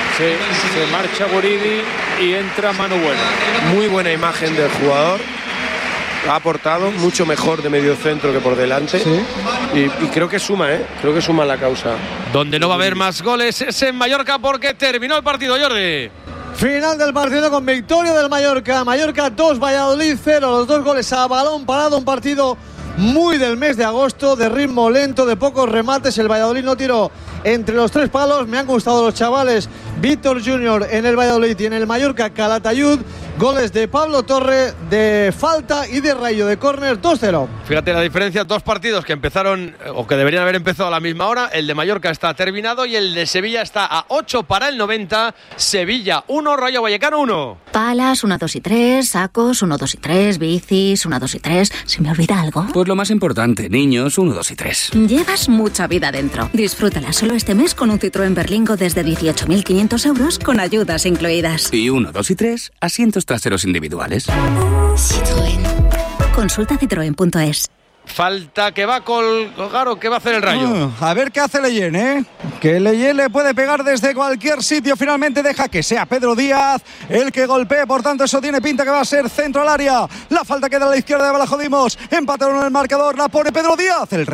Se marcha Guridi y entra Manu Bueno. Muy buena imagen del jugador. Ha aportado mucho mejor de medio centro que por delante. Sí. Y creo que suma, creo que suma la causa. Donde no va a haber más goles es en Mallorca porque terminó el partido, Jordi. Final del partido con victoria del Mallorca. Mallorca 2, Valladolid 0. Los 2 goles a balón parado. Un partido muy del mes de agosto, de ritmo lento, de pocos remates. El Valladolid no tiró entre los 3 palos. Me han gustado los chavales. Víctor Junior en el Valladolid y en el Mallorca Calatayud. Goles de Pablo Torre de falta y de Rayo de córner, 2-0. Fíjate la diferencia, 2 partidos que empezaron o que deberían haber empezado a la misma hora. El de Mallorca está terminado y el de Sevilla está a 8 para el 90. Sevilla 1, Rayo Vallecano 1. Palas 1, 2 y 3, sacos 1, 2 y 3, bicis 1, 2 y 3. ¿Se me olvida algo? Pues lo más importante, niños 1, 2 y 3. Llevas mucha vida dentro. Disfrútala solo este mes con un Citroën Berlingo desde 18.500 euros con ayudas incluidas. Y 1, 2 y 3, asientos traseros individuales. Citroën. Consulta citroen.es. Falta que va a colgar o que va a hacer el Rayo. A ver qué hace Leyen, Que Leyen le puede pegar desde cualquier sitio. Finalmente deja que sea Pedro Díaz el que golpee. Por tanto, eso tiene pinta que va a ser centro al área. La falta queda a la izquierda de Balajodimos. Empataron el marcador. La pone Pedro Díaz. El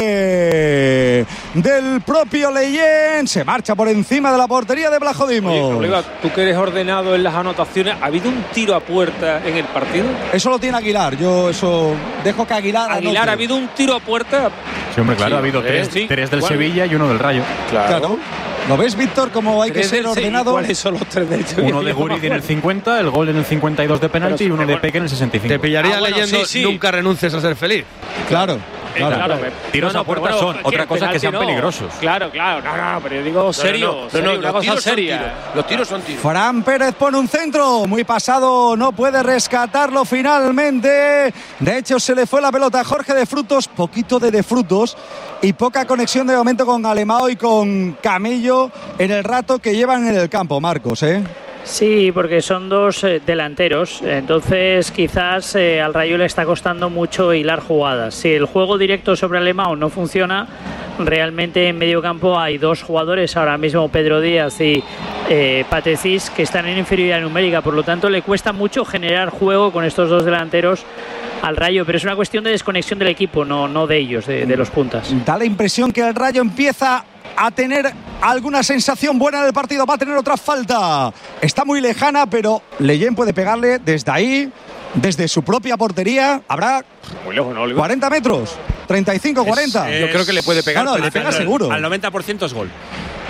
remate del propio Leyen. Se marcha por encima de la portería de Balajodimos. Oye, colega, tú que eres ordenado en las anotaciones, ¿ha habido un tiro a puerta en el partido? Eso lo tiene Aguilar. Yo eso dejo que Aguilar ¿ha habido un tiro a puerta? Sí, hombre, claro, ha habido 3 del Sevilla y 1 del Rayo. Claro. ¿Lo ves, Víctor, cómo hay que ser ordenado? ¿Cuáles son los 3 del Sevilla? Uno de Guridi en el 50, el gol en el 52 de penalti y uno de Peque en el 65. Te pillaría leyendo nunca renuncies a ser feliz. Claro. Tiros a puerta son otra cosa que sean peligrosos. Claro, no, pero yo digo serio, una cosa seria. Los tiros son tiros. Fran Pérez pone un centro, muy pasado, no puede rescatarlo finalmente. De hecho, se le fue la pelota a Jorge de Frutos, poquito de Frutos y poca conexión de momento con Alemão y con Camello en el rato que llevan en el campo, Marcos, Sí, porque son 2 delanteros, entonces quizás al Rayo le está costando mucho hilar jugadas. Si el juego directo sobre Alemão no funciona, realmente en medio campo hay 2 jugadores, ahora mismo Pedro Díaz y Patecís, que están en inferioridad numérica, por lo tanto le cuesta mucho generar juego con estos 2 delanteros al Rayo, pero es una cuestión de desconexión del equipo, no de ellos, de los puntas. Da la impresión que el Rayo empieza a tener alguna sensación buena del partido. Va a tener otra falta. Está muy lejana, pero Leyen puede pegarle desde ahí, desde su propia portería. Habrá muy lejos, ¿no, 40 metros, 35, 40. Yo creo que le puede pegar. No, le pega seguro. Al 90% es gol.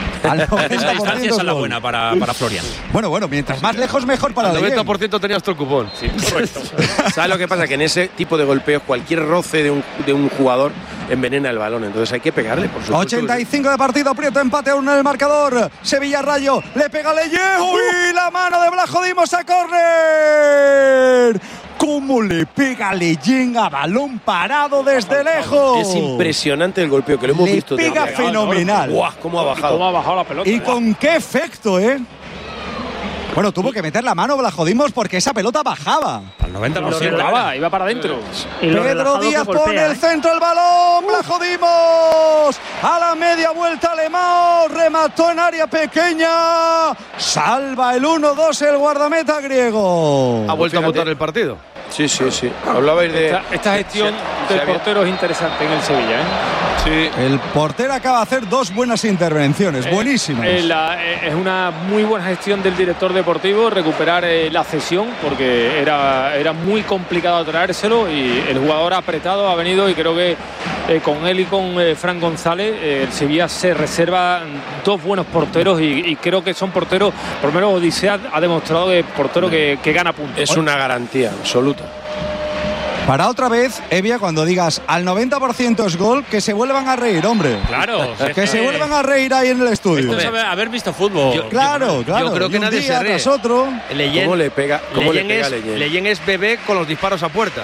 Esa distancia es la buena para Florian. Bueno, mientras más lejos mejor para el 90% tenías tu cupón. Sí, correcto. ¿Sabes lo que pasa? Que en ese tipo de golpeos cualquier roce de un jugador envenena el balón, entonces hay que pegarle, por supuesto. 85 de partido, Prieto, empate a 1 en el marcador. Sevilla Rayo, le pega Leyen. ¡Uy! La mano de Blajodimos a córner. ¿Cómo le pega Leyen a balón parado desde lejos? Es impresionante el golpeo, que lo hemos visto. Le pega fenomenal. ¡Guau! ¿Cómo ha bajado la pelota? ¿Y con qué efecto, Bueno, tuvo que meter la mano Blajodimos porque esa pelota bajaba. Al 90%. Iba para adentro. Pedro Díaz pone el centro el balón. Blajodimos. A la media vuelta Alemão. Remató en área pequeña. Salva el 1-2 el guardameta griego. Ha vuelto a montar el partido. Sí. Hablabais de esta gestión del portero es interesante en el Sevilla, Sí. El portero acaba de hacer 2 buenas intervenciones, buenísimas. Es una muy buena gestión del director deportivo recuperar la cesión, porque era muy complicado traérselo y el jugador apretado ha venido, y creo que con él y con Fran González el Sevilla se reserva 2 buenos porteros y creo que son porteros, por lo menos Odisea ha demostrado que es portero que gana puntos. Es una garantía absoluta. Para otra vez, Evia, cuando digas al 90% es gol, que se vuelvan a reír, hombre. Claro. Que se vuelvan a reír ahí en el estudio. Esto es haber visto fútbol. Claro. Yo creo que nadie se ríe. Tras otro. ¿Cómo le pega Leyen? Leyen es bebé con los disparos a puerta.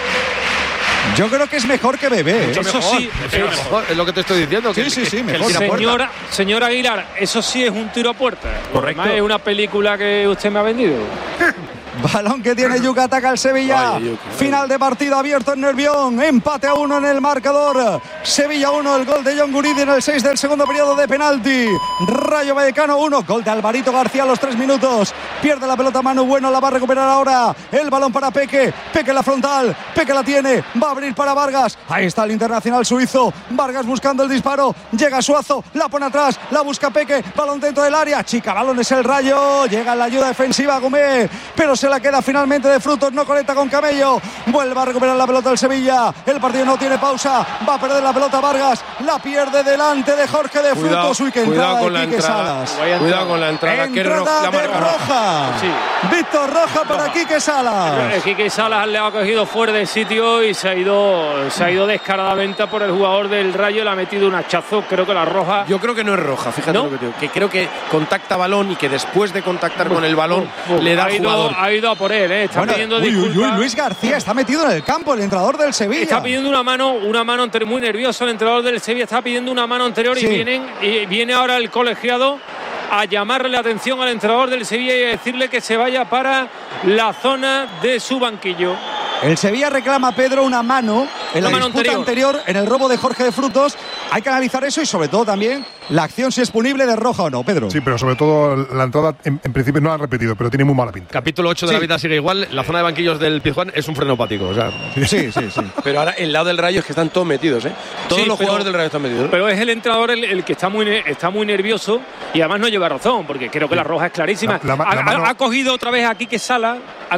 Yo creo que es mejor que Bebé. Eso mejor, sí, mejor, es lo que te estoy diciendo. Sí, mejor. Señor Aguilar, eso sí es un tiro a puerta. Correcto. Además, es una película que usted me ha vendido. Balón que tiene Yuca, ataca el Sevilla. Final de partido abierto en Nervión. Empate a 1 en el marcador. Sevilla 1, el gol de John Guridi en el 6 del segundo periodo de penalti. Rayo Vallecano 1, gol de Alvarito García a los 3 minutos. Pierde la pelota Manu Bueno, la va a recuperar ahora. El balón para Peque. Peque en la frontal. Peque la tiene. Va a abrir para Vargas. Ahí está el internacional suizo. Vargas buscando el disparo. Llega Suazo. La pone atrás. La busca Peque. Balón dentro del área. Chica, balón es el Rayo. Llega la ayuda defensiva Gómez. Pero se la queda finalmente de Frutos, no conecta con Camello, vuelve a recuperar la pelota el Sevilla, el partido no tiene pausa, va a perder la pelota Vargas, la pierde delante de Jorge de Frutos. Cuidado con la entrada, cuidado con la entrada, que la marca roja. Sí. Víctor Roja para Quique Salas. Quique Salas le ha cogido fuera de sitio y se ha ido descaradamente por el jugador del Rayo, le ha metido un hachazo, creo que la roja. Yo creo que no es roja, fíjate lo que te digo, que creo que contacta balón y que después de contactar con el balón le da al jugador. Ha ido a por él, está pidiendo disculpas. Luis García está metido en el campo, el entrenador del Sevilla. Está pidiendo una mano anterior, muy nervioso el entrenador del Sevilla, está pidiendo una mano anterior y viene ahora el colegiado a llamarle la atención al entrenador del Sevilla y a decirle que se vaya para la zona de su banquillo. El Sevilla reclama, Pedro, una mano en la disputa anterior en el robo de Jorge de Frutos. Hay que analizar eso y sobre todo también la acción, si es punible de roja o no, Pedro. Sí, pero sobre todo la entrada en principio no la han repetido, pero tiene muy mala pinta. Capítulo 8 de la vida sigue igual. La zona de banquillos del Pizjuán es un frenopático. O sea. Sí. Pero ahora el lado del Rayo es que están todos metidos, Todos los jugadores del Rayo están metidos. Pero es el entrenador el que está muy nervioso y además no lleva razón, porque creo que la roja es clarísima. Ha cogido otra vez a Quique Salas,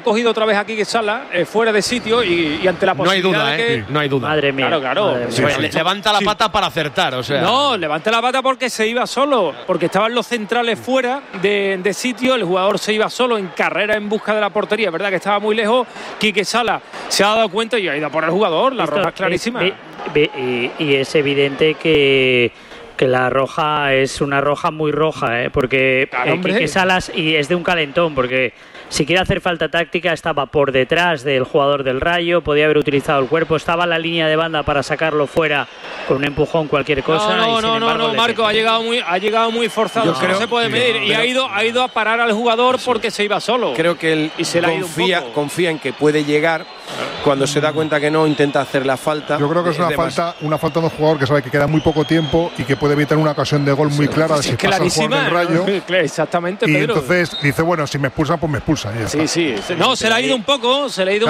fuera de sitio y ante la posibilidad no hay duda. Madre mía. Claro. Levanta la pata para acertar, o sea. No, levanta la pata porque se iba solo, porque estaban los centrales fuera de sitio, el jugador se iba solo en carrera en busca de la portería, verdad que estaba muy lejos. Quique Salas se ha dado cuenta y ha ido por el jugador, la roja es clarísima. Y es evidente que la roja es una roja muy roja, porque Quique Salas, y es de un calentón, porque si quiere hacer falta táctica estaba por detrás del jugador del Rayo, podía haber utilizado el cuerpo, estaba en la línea de banda para sacarlo fuera con un empujón, cualquier cosa. No, Marco, ha llegado muy forzado, no se puede medir, y ha ido a parar al jugador porque se iba solo. Creo que él confía en que puede llegar. Cuando se da cuenta que no, intenta hacer la falta. Yo creo que es una falta de un jugador que sabe que queda muy poco tiempo y que puede evitar una ocasión de gol muy clara si pasa el jugador del Rayo. Exactamente, y Pedro. Entonces dice, bueno, si me expulsan, pues me expulsan. Sí. No, se le ha ido un poco.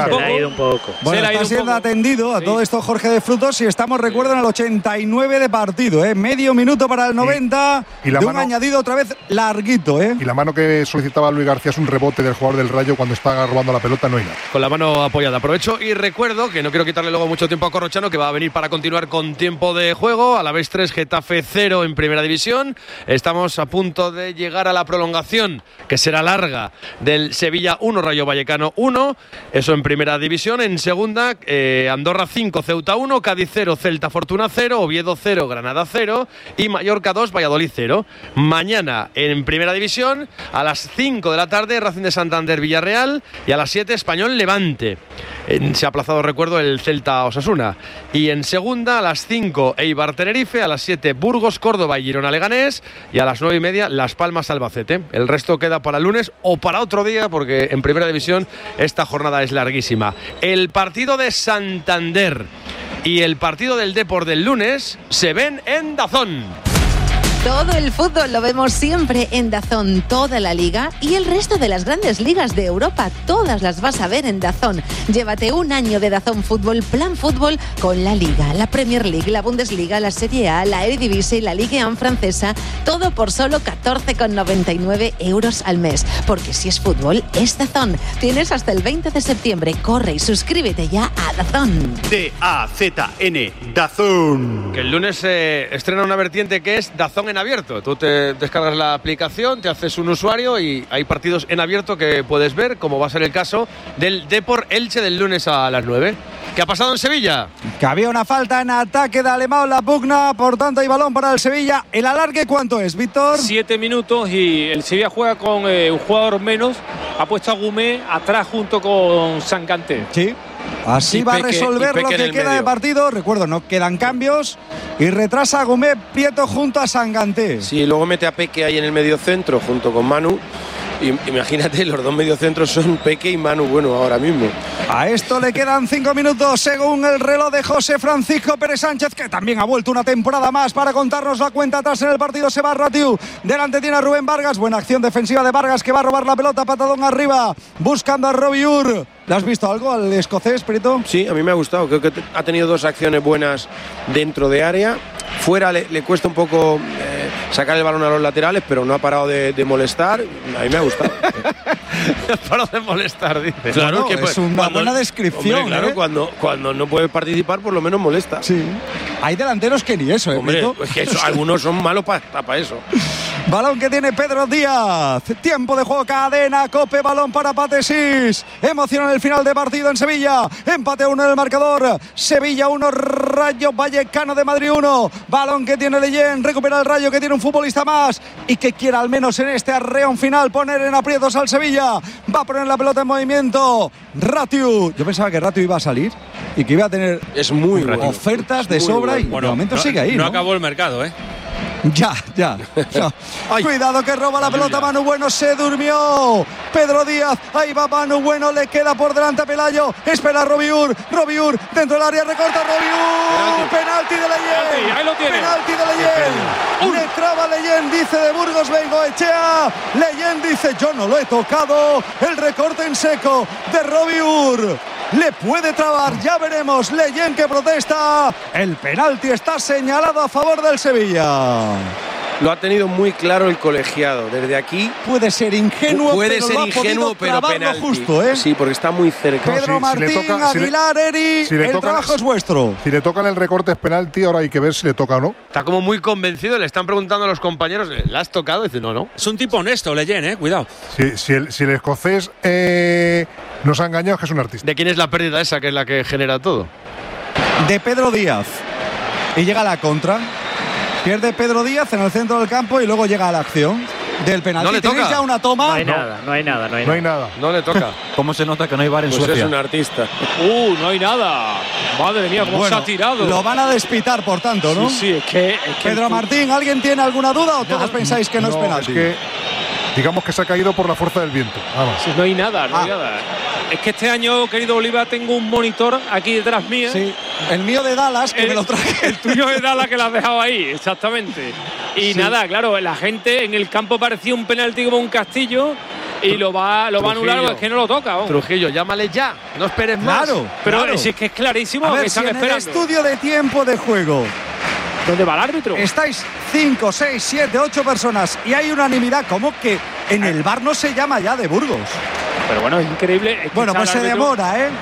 Bueno, está siendo atendido a todo esto Jorge de Frutos y estamos, recuerden, al 89 de partido, medio minuto para el 90 y de un añadido otra vez larguito. Y la mano que solicitaba Luis García es un rebote del jugador del Rayo cuando está robando la pelota, no hay nada. Con la mano apoyada. Aprovecho y recuerdo que no quiero quitarle luego mucho tiempo a Corrochano, que va a venir para continuar con tiempo de juego. Alavés 3, Getafe 0 en Primera División. Estamos a punto de llegar a la prolongación, que será larga, del Sevilla 1, Rayo Vallecano 1. Eso en Primera División. En Segunda, Andorra 5, Ceuta 1, Cádiz 0, Celta Fortuna 0, Oviedo 0, Granada 0 y Mallorca 2, Valladolid 0. Mañana en Primera División, a las 5 de la tarde, Racing de Santander Villarreal y a las 7 Español Levante. Se ha aplazado, recuerdo, el Celta Osasuna. Y en Segunda, a las 5 Eibar Tenerife, a las 7 Burgos Córdoba y Girona Leganés y a las 9:30 Las Palmas Albacete. El resto queda para el lunes o para otro día, porque en Primera División esta jornada es larguísima. El partido de Santander y el partido del Depor del lunes se ven en DAZN. Todo el fútbol lo vemos siempre en DAZN, toda la liga y el resto de las grandes ligas de Europa, todas las vas a ver en DAZN. Llévate un año de DAZN Fútbol, Plan Fútbol, con la Liga, la Premier League, la Bundesliga, la Serie A, la Eredivisie y la Ligue 1 francesa, todo por solo 14,99 € al mes. Porque si es fútbol, es DAZN. Tienes hasta el 20 de septiembre. Corre y suscríbete ya a DAZN. DAZN, DAZN. Que el lunes se estrena una vertiente que es DAZN en en abierto. Tú te descargas la aplicación, te haces un usuario y hay partidos en abierto que puedes ver, como va a ser el caso del Depor Elche del lunes a las 9. ¿Qué ha pasado en Sevilla? Que había una falta en ataque de Alemão en la pugna, por tanto hay balón para el Sevilla. ¿El alargue cuánto es, Víctor? 7 minutos y el Sevilla juega con un jugador menos. Ha puesto a Gumé atrás junto con Sanganté. Sí. Así va a resolver lo que queda de partido. Recuerdo, no quedan cambios. Y retrasa a Gumé Prieto junto a Sanganté. Sí, luego mete a Peque ahí en el medio centro junto con Manu. Imagínate, los dos mediocentros son Peque y Manu Bueno ahora mismo. A esto le quedan 5 minutos según el reloj de José Francisco Pérez Sánchez, que también ha vuelto una temporada más para contarnos la cuenta atrás en el partido. Se va Ratiu, delante tiene a Rubén Vargas. Buena acción defensiva de Vargas, que va a robar la pelota, patadón arriba, buscando a Robiur. ¿Le has visto algo al escocés, Perito? Sí, a mí me ha gustado. Creo que ha tenido 2 acciones buenas dentro de área. Fuera le cuesta un poco sacar el balón a los laterales, pero no ha parado de molestar. A mí me ha gustado. No ha parado de molestar, dice. Claro, no, que es una buena descripción. Hombre, claro, cuando no puedes participar, por lo menos molesta. Sí. Hay delanteros que ni eso, hombre, es que algunos son malos para eso. Balón que tiene Pedro Díaz. Tiempo de juego, cadena, Cope, balón para Patesís. Emoción en el final de partido en Sevilla. Empate 1 en el marcador. Sevilla 1, Rayo Vallecano de Madrid 1. Balón que tiene Leyen. Recupera el Rayo, que tiene un futbolista más y que quiera al menos en este arreón final poner en aprietos al Sevilla. Va a poner la pelota en movimiento Ratiu. Yo pensaba que Ratiu iba a salir y que iba a tener ofertas de sobra, y de momento sigue ahí. No acabó el mercado, ¿eh? Ya. Cuidado que roba la pelota Manu Bueno, se durmió Pedro Díaz, ahí va Manu Bueno, le queda por delante a Pelayo, espera Robiur dentro del área, recorta Robiur, penalti de Leyen, ahí lo tiene. Penalti de Leyen, le traba Leyen, dice de Burgos Bengoechea, Leyen dice yo no lo he tocado, el recorte en seco de Robiur. Le puede trabar, ya veremos. Leyen que protesta. El penalti está señalado a favor del Sevilla. Lo ha tenido muy claro el colegiado. Desde aquí puede ser ingenuo, pero penalti. Justo, ¿eh? Sí, porque está muy cerca. Pedro Martín, Aguilar, Eri, el trabajo es vuestro. Si le tocan el recorte es penalti, ahora hay que ver si le toca o no. Está como muy convencido, le están preguntando a los compañeros, ¿le has tocado? Dice, no. Es un tipo honesto, Leyen, cuidado. Si el escocés nos ha engañado, es que es un artista. ¿De quién es la pérdida esa, que es la que genera todo? De Pedro Díaz. Y llega la contra. Pierde Pedro Díaz en el centro del campo y luego llega a la acción del penalti. No le toca. ¿Tenéis ya una toma? No hay nada. No le toca. ¿Cómo se nota que no hay VAR en Suecia? Es un artista. No hay nada. Madre mía, cómo se ha tirado. Lo van a despitar, por tanto, ¿no? Sí, es que Pedro Martín, ¿alguien tiene alguna duda o todos pensáis que no es penalti? Es que digamos que se ha caído por la fuerza del viento. Vamos. No hay nada. Es que este año, querido Oliva, tengo un monitor aquí detrás mía. Sí, el mío de Dallas, que me lo traje. El tuyo de Dallas, que lo has dejado ahí, exactamente. Y nada, claro, la gente en el campo parecía un penalti como un castillo y lo va a anular, es que no lo toca. Trujillo, llámale ya, no esperes más. Pero si es que es clarísimo que están esperando. En el estudio de tiempo de juego, ¿dónde va el árbitro? Estáis 5, 6, 7, 8 personas y hay unanimidad, como que en el VAR no se llama ya de Burgos. Pero bueno, es increíble. Bueno, pues se demora, ¿eh?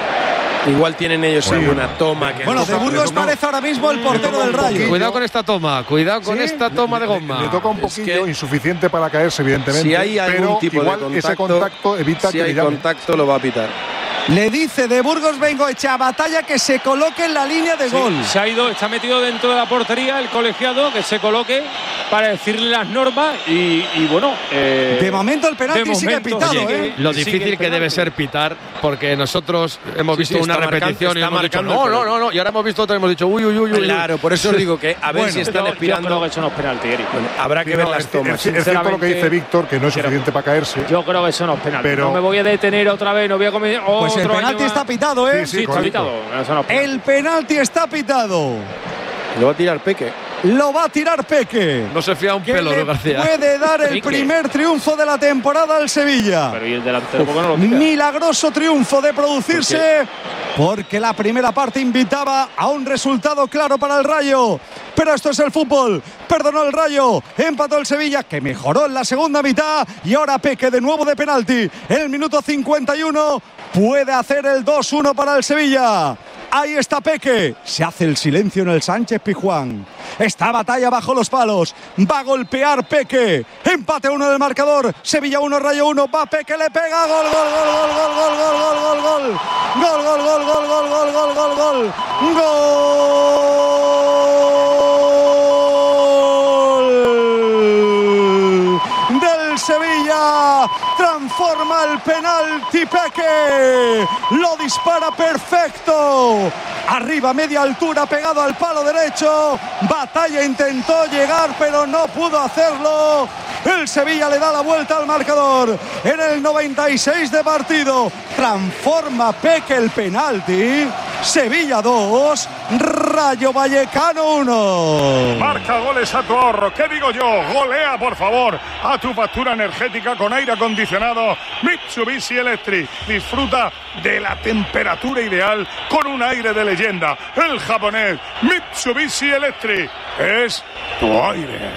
Igual tienen ellos alguna toma. Que bueno, de Burgos parece ahora mismo el portero del Rayo. Cuidado con esta toma, esta toma de goma. Le toca un poquillo, insuficiente para caerse, evidentemente. Si hay algún tipo de contacto, ese contacto evita que hay contacto, lo va a pitar. Le dice de Burgos Bengoechea, Batalla, que se coloque en la línea de gol. Se ha ido, está metido dentro de la portería el colegiado, que se coloque para decirle las normas y bueno. De momento el penalti sigue pitado. Lo difícil que debe ser pitar, porque nosotros hemos visto una repetición y hemos dicho no, y ahora hemos visto otra y hemos dicho uy. Claro, por eso os digo que a ver si están expirando. Yo creo que eso no es penalti, Eric. Habrá que ver las tomas. Es cierto lo que dice Víctor, que no es suficiente para caerse. Yo creo que eso no es penalti. No me voy a detener otra vez, no voy a comer. Pues el penalti está pitado, ¿eh? Sí, está pitado. El penalti está pitado. Lo va a tirar Peque. Lo va a tirar Peque. No se fía un pelo, ¿no, García? Puede dar el primer triunfo de la temporada al Sevilla. Pero ¿y el delantero por qué no lo tira? Milagroso triunfo de producirse, porque la primera parte invitaba a un resultado claro para el Rayo. Pero esto es el fútbol. Perdonó el Rayo, empató el Sevilla, que mejoró en la segunda mitad, y ahora Peque de nuevo de penalti. El minuto 51 puede hacer el 2-1 para el Sevilla. Ahí está Peque. Se hace el silencio en el Sánchez Pizjuán. Está Batalla bajo los palos. Va a golpear Peque. Empate 1 del marcador. Sevilla 1, Rayo 1. Va Peque, le pega. Gol, gol, gol, gol, gol, gol, gol, gol, gol, gol. Gol, gol, gol, gol, gol, gol, gol, gol, gol. Gol del Sevilla. Transforma el penalti Peque. Lo dispara perfecto. Arriba, media altura, pegado al palo derecho. Batalla intentó llegar, pero no pudo hacerlo. El Sevilla le da la vuelta al marcador. En el 96 de partido. Transforma Peque el penalti. Sevilla 2, Rayo Vallecano 1. Marca goles a tu ahorro. ¿Qué digo yo? Golea, por favor, a tu factura energética con aire acondicionado Mitsubishi Electric. Disfruta de la temperatura ideal con un aire de leyenda. El japonés Mitsubishi Electric es tu aire.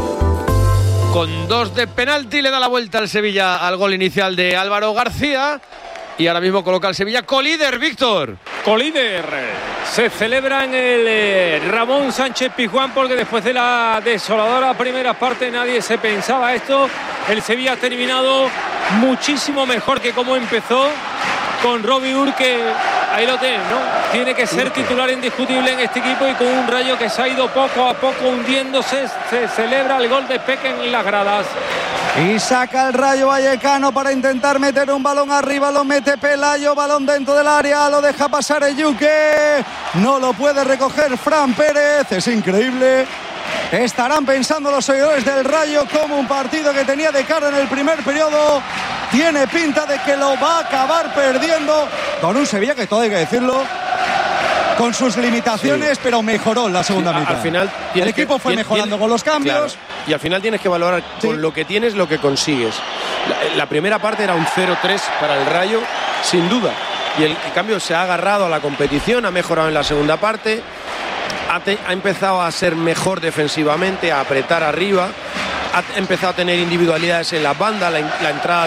Con 2 de penalti le da la vuelta al Sevilla al gol inicial de Álvaro García. Y ahora mismo coloca al Sevilla colíder, Víctor. Colíder. Se celebra en el Ramón Sánchez Pizjuán porque después de la desoladora primera parte nadie se pensaba esto. El Sevilla ha terminado muchísimo mejor que como empezó, con Robbie Urque. Ahí lo tienen, ¿no? Tiene que ser titular indiscutible en este equipo y con un Rayo que se ha ido poco a poco hundiéndose. Se celebra el gol de Peque en las gradas. Y saca el Rayo Vallecano para intentar meter un balón arriba. Lo mete Pelayo, balón dentro del área. Lo deja pasar Eyuque. No lo puede recoger Fran Pérez. Es increíble. Estarán pensando los seguidores del Rayo como un partido que tenía de cara en el primer periodo. Tiene pinta de que lo va a acabar perdiendo con un Sevilla que, todo hay que decirlo, con sus limitaciones, sí, pero mejoró en la segunda mitad. Al final el equipo fue mejorando con los cambios. Claro, y al final tienes que valorar con lo que tienes, lo que consigues. La primera parte era un 0-3 para el Rayo, sin duda. Y el cambio se ha agarrado a la competición, ha mejorado en la segunda parte, ha empezado a ser mejor defensivamente, a apretar arriba. Ha empezado a tener individualidades en las bandas, la entrada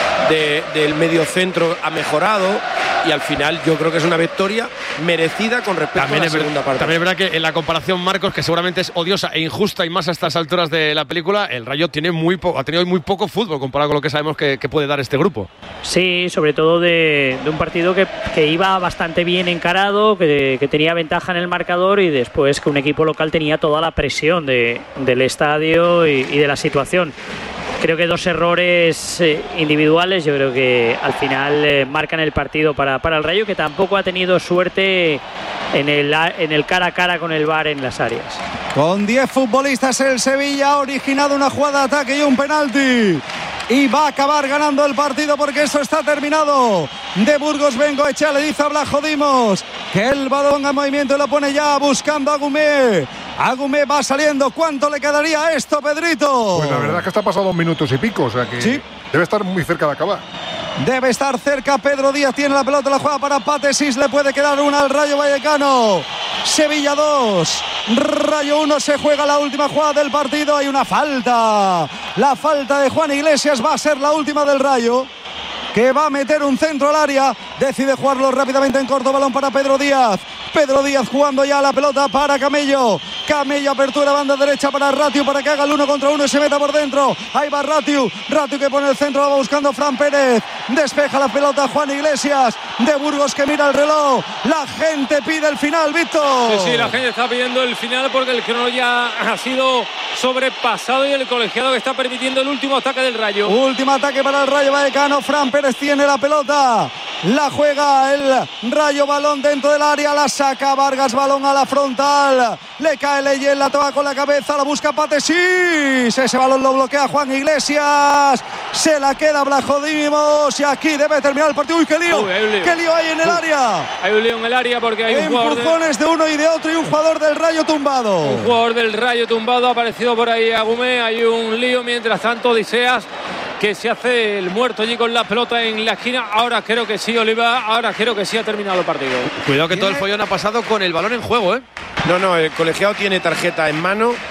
del medio centro ha mejorado y al final yo creo que es una victoria merecida con respecto a la segunda parte. También es verdad que en la comparación, Marcos, que seguramente es odiosa e injusta y más a estas alturas de la película, el Rayo ha tenido muy poco fútbol comparado con lo que sabemos que puede dar este grupo. Sí, sobre todo de un partido que iba bastante bien encarado, que tenía ventaja en el marcador y después que un equipo local tenía toda la presión del estadio y de la situación. Creo que 2 errores individuales, yo creo que al final marcan el partido para el Rayo, que tampoco ha tenido suerte en el cara a cara con el VAR en las áreas. Con 10 futbolistas el Sevilla ha originado una jugada de ataque y un penalti. Y va a acabar ganando el partido porque eso está terminado. De Burgos Bengoechea le dice a Blajo Dimos que el balón en movimiento lo pone ya buscando a Agumé. Agumé va saliendo. ¿Cuánto le quedaría a esto, Pedrito? Pues la verdad es que está pasado 2 minutos y pico, o sea que sí, debe estar muy cerca de acabar. Debe estar cerca. Pedro Díaz tiene la pelota, la juega para Patesis. Le puede quedar una al Rayo Vallecano. Sevilla 2, Rayo 1. Se juega la última jugada del partido. Hay una falta. La falta de Juan Iglesias va a ser la última del Rayo, que va a meter un centro al área. Decide jugarlo rápidamente en corto. Balón para Pedro Díaz. Pedro Díaz jugando ya la pelota para Camello. Camello, apertura, banda derecha para Ratiu para que haga el 1 contra 1 y se meta por dentro. Ahí va Ratiu. Ratiu que pone el centro, va buscando Fran Pérez. Despeja la pelota Juan Iglesias. De Burgos que mira el reloj. La gente pide el final, Víctor. Sí, la gente está pidiendo el final porque el crono ya ha sido sobrepasado y el colegiado que está permitiendo el último ataque del Rayo. Último ataque para el Rayo Vallecano. Fran Pérez tiene la pelota. La juega el Rayo, balón dentro del área. La saca Vargas, balón a la frontal. Le cae Leyen, la toca con la cabeza. La busca Patesis. Ese balón lo bloquea Juan Iglesias. Se la queda Blajodimos. Y aquí debe terminar el partido. ¡Uy, qué lío! ¡Qué lío hay en el área! Hay un lío en el área porque hay un jugador empujones de uno y de otro y un jugador del Rayo tumbado. Un jugador del Rayo tumbado. Ha aparecido por ahí Agumé. Hay un lío. Mientras tanto, Odiseas, que se hace el muerto allí con la pelota en la esquina. Ahora creo que sí, Oliva. Ahora creo que sí ha terminado el partido. Cuidado que todo el follón ha pasado con el balón en juego, ¿eh? No, el colegiado tiene tarjeta en mano.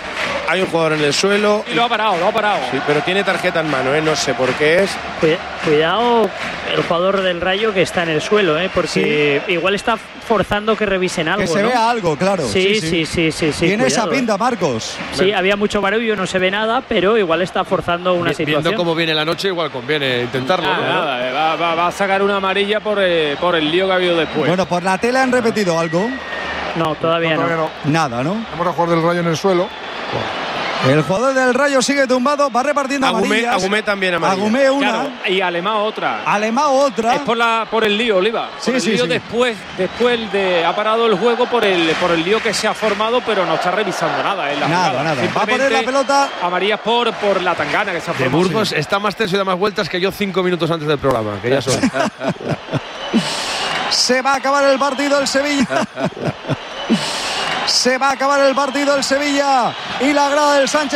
hay un jugador en el suelo. Y lo ha parado. Sí, pero tiene tarjeta en mano, no sé por qué es. Cuidado el jugador del Rayo que está en el suelo, porque igual está forzando que revisen algo. Que se vea algo, claro. Sí. Tiene esa pinta, Marcos. Sí, había mucho barullo, no se ve nada, pero igual está forzando una situación. Viendo cómo viene la noche, igual conviene intentarlo. Va a sacar una amarilla por el lío que ha habido después. Bueno, por la tele han repetido algo. No, todavía no. Nada, ¿no? Vamos a jugar del Rayo en el suelo. El jugador del Rayo sigue tumbado, va repartiendo amarillas. Agumé también amarilla. Agumé una. Claro, y Alemão otra. Es por el lío, Oliva. El lío después ha parado el juego por el lío que se ha formado, pero no está revisando nada. Nada. Va a poner la pelota. Amarillas por la tangana que se ha formado. De Burgos está más tenso y da más vueltas que yo 5 minutos antes del programa, que ya son. Se va a acabar el partido el Sevilla. Se va a acabar el partido el Sevilla y la grada del Sánchez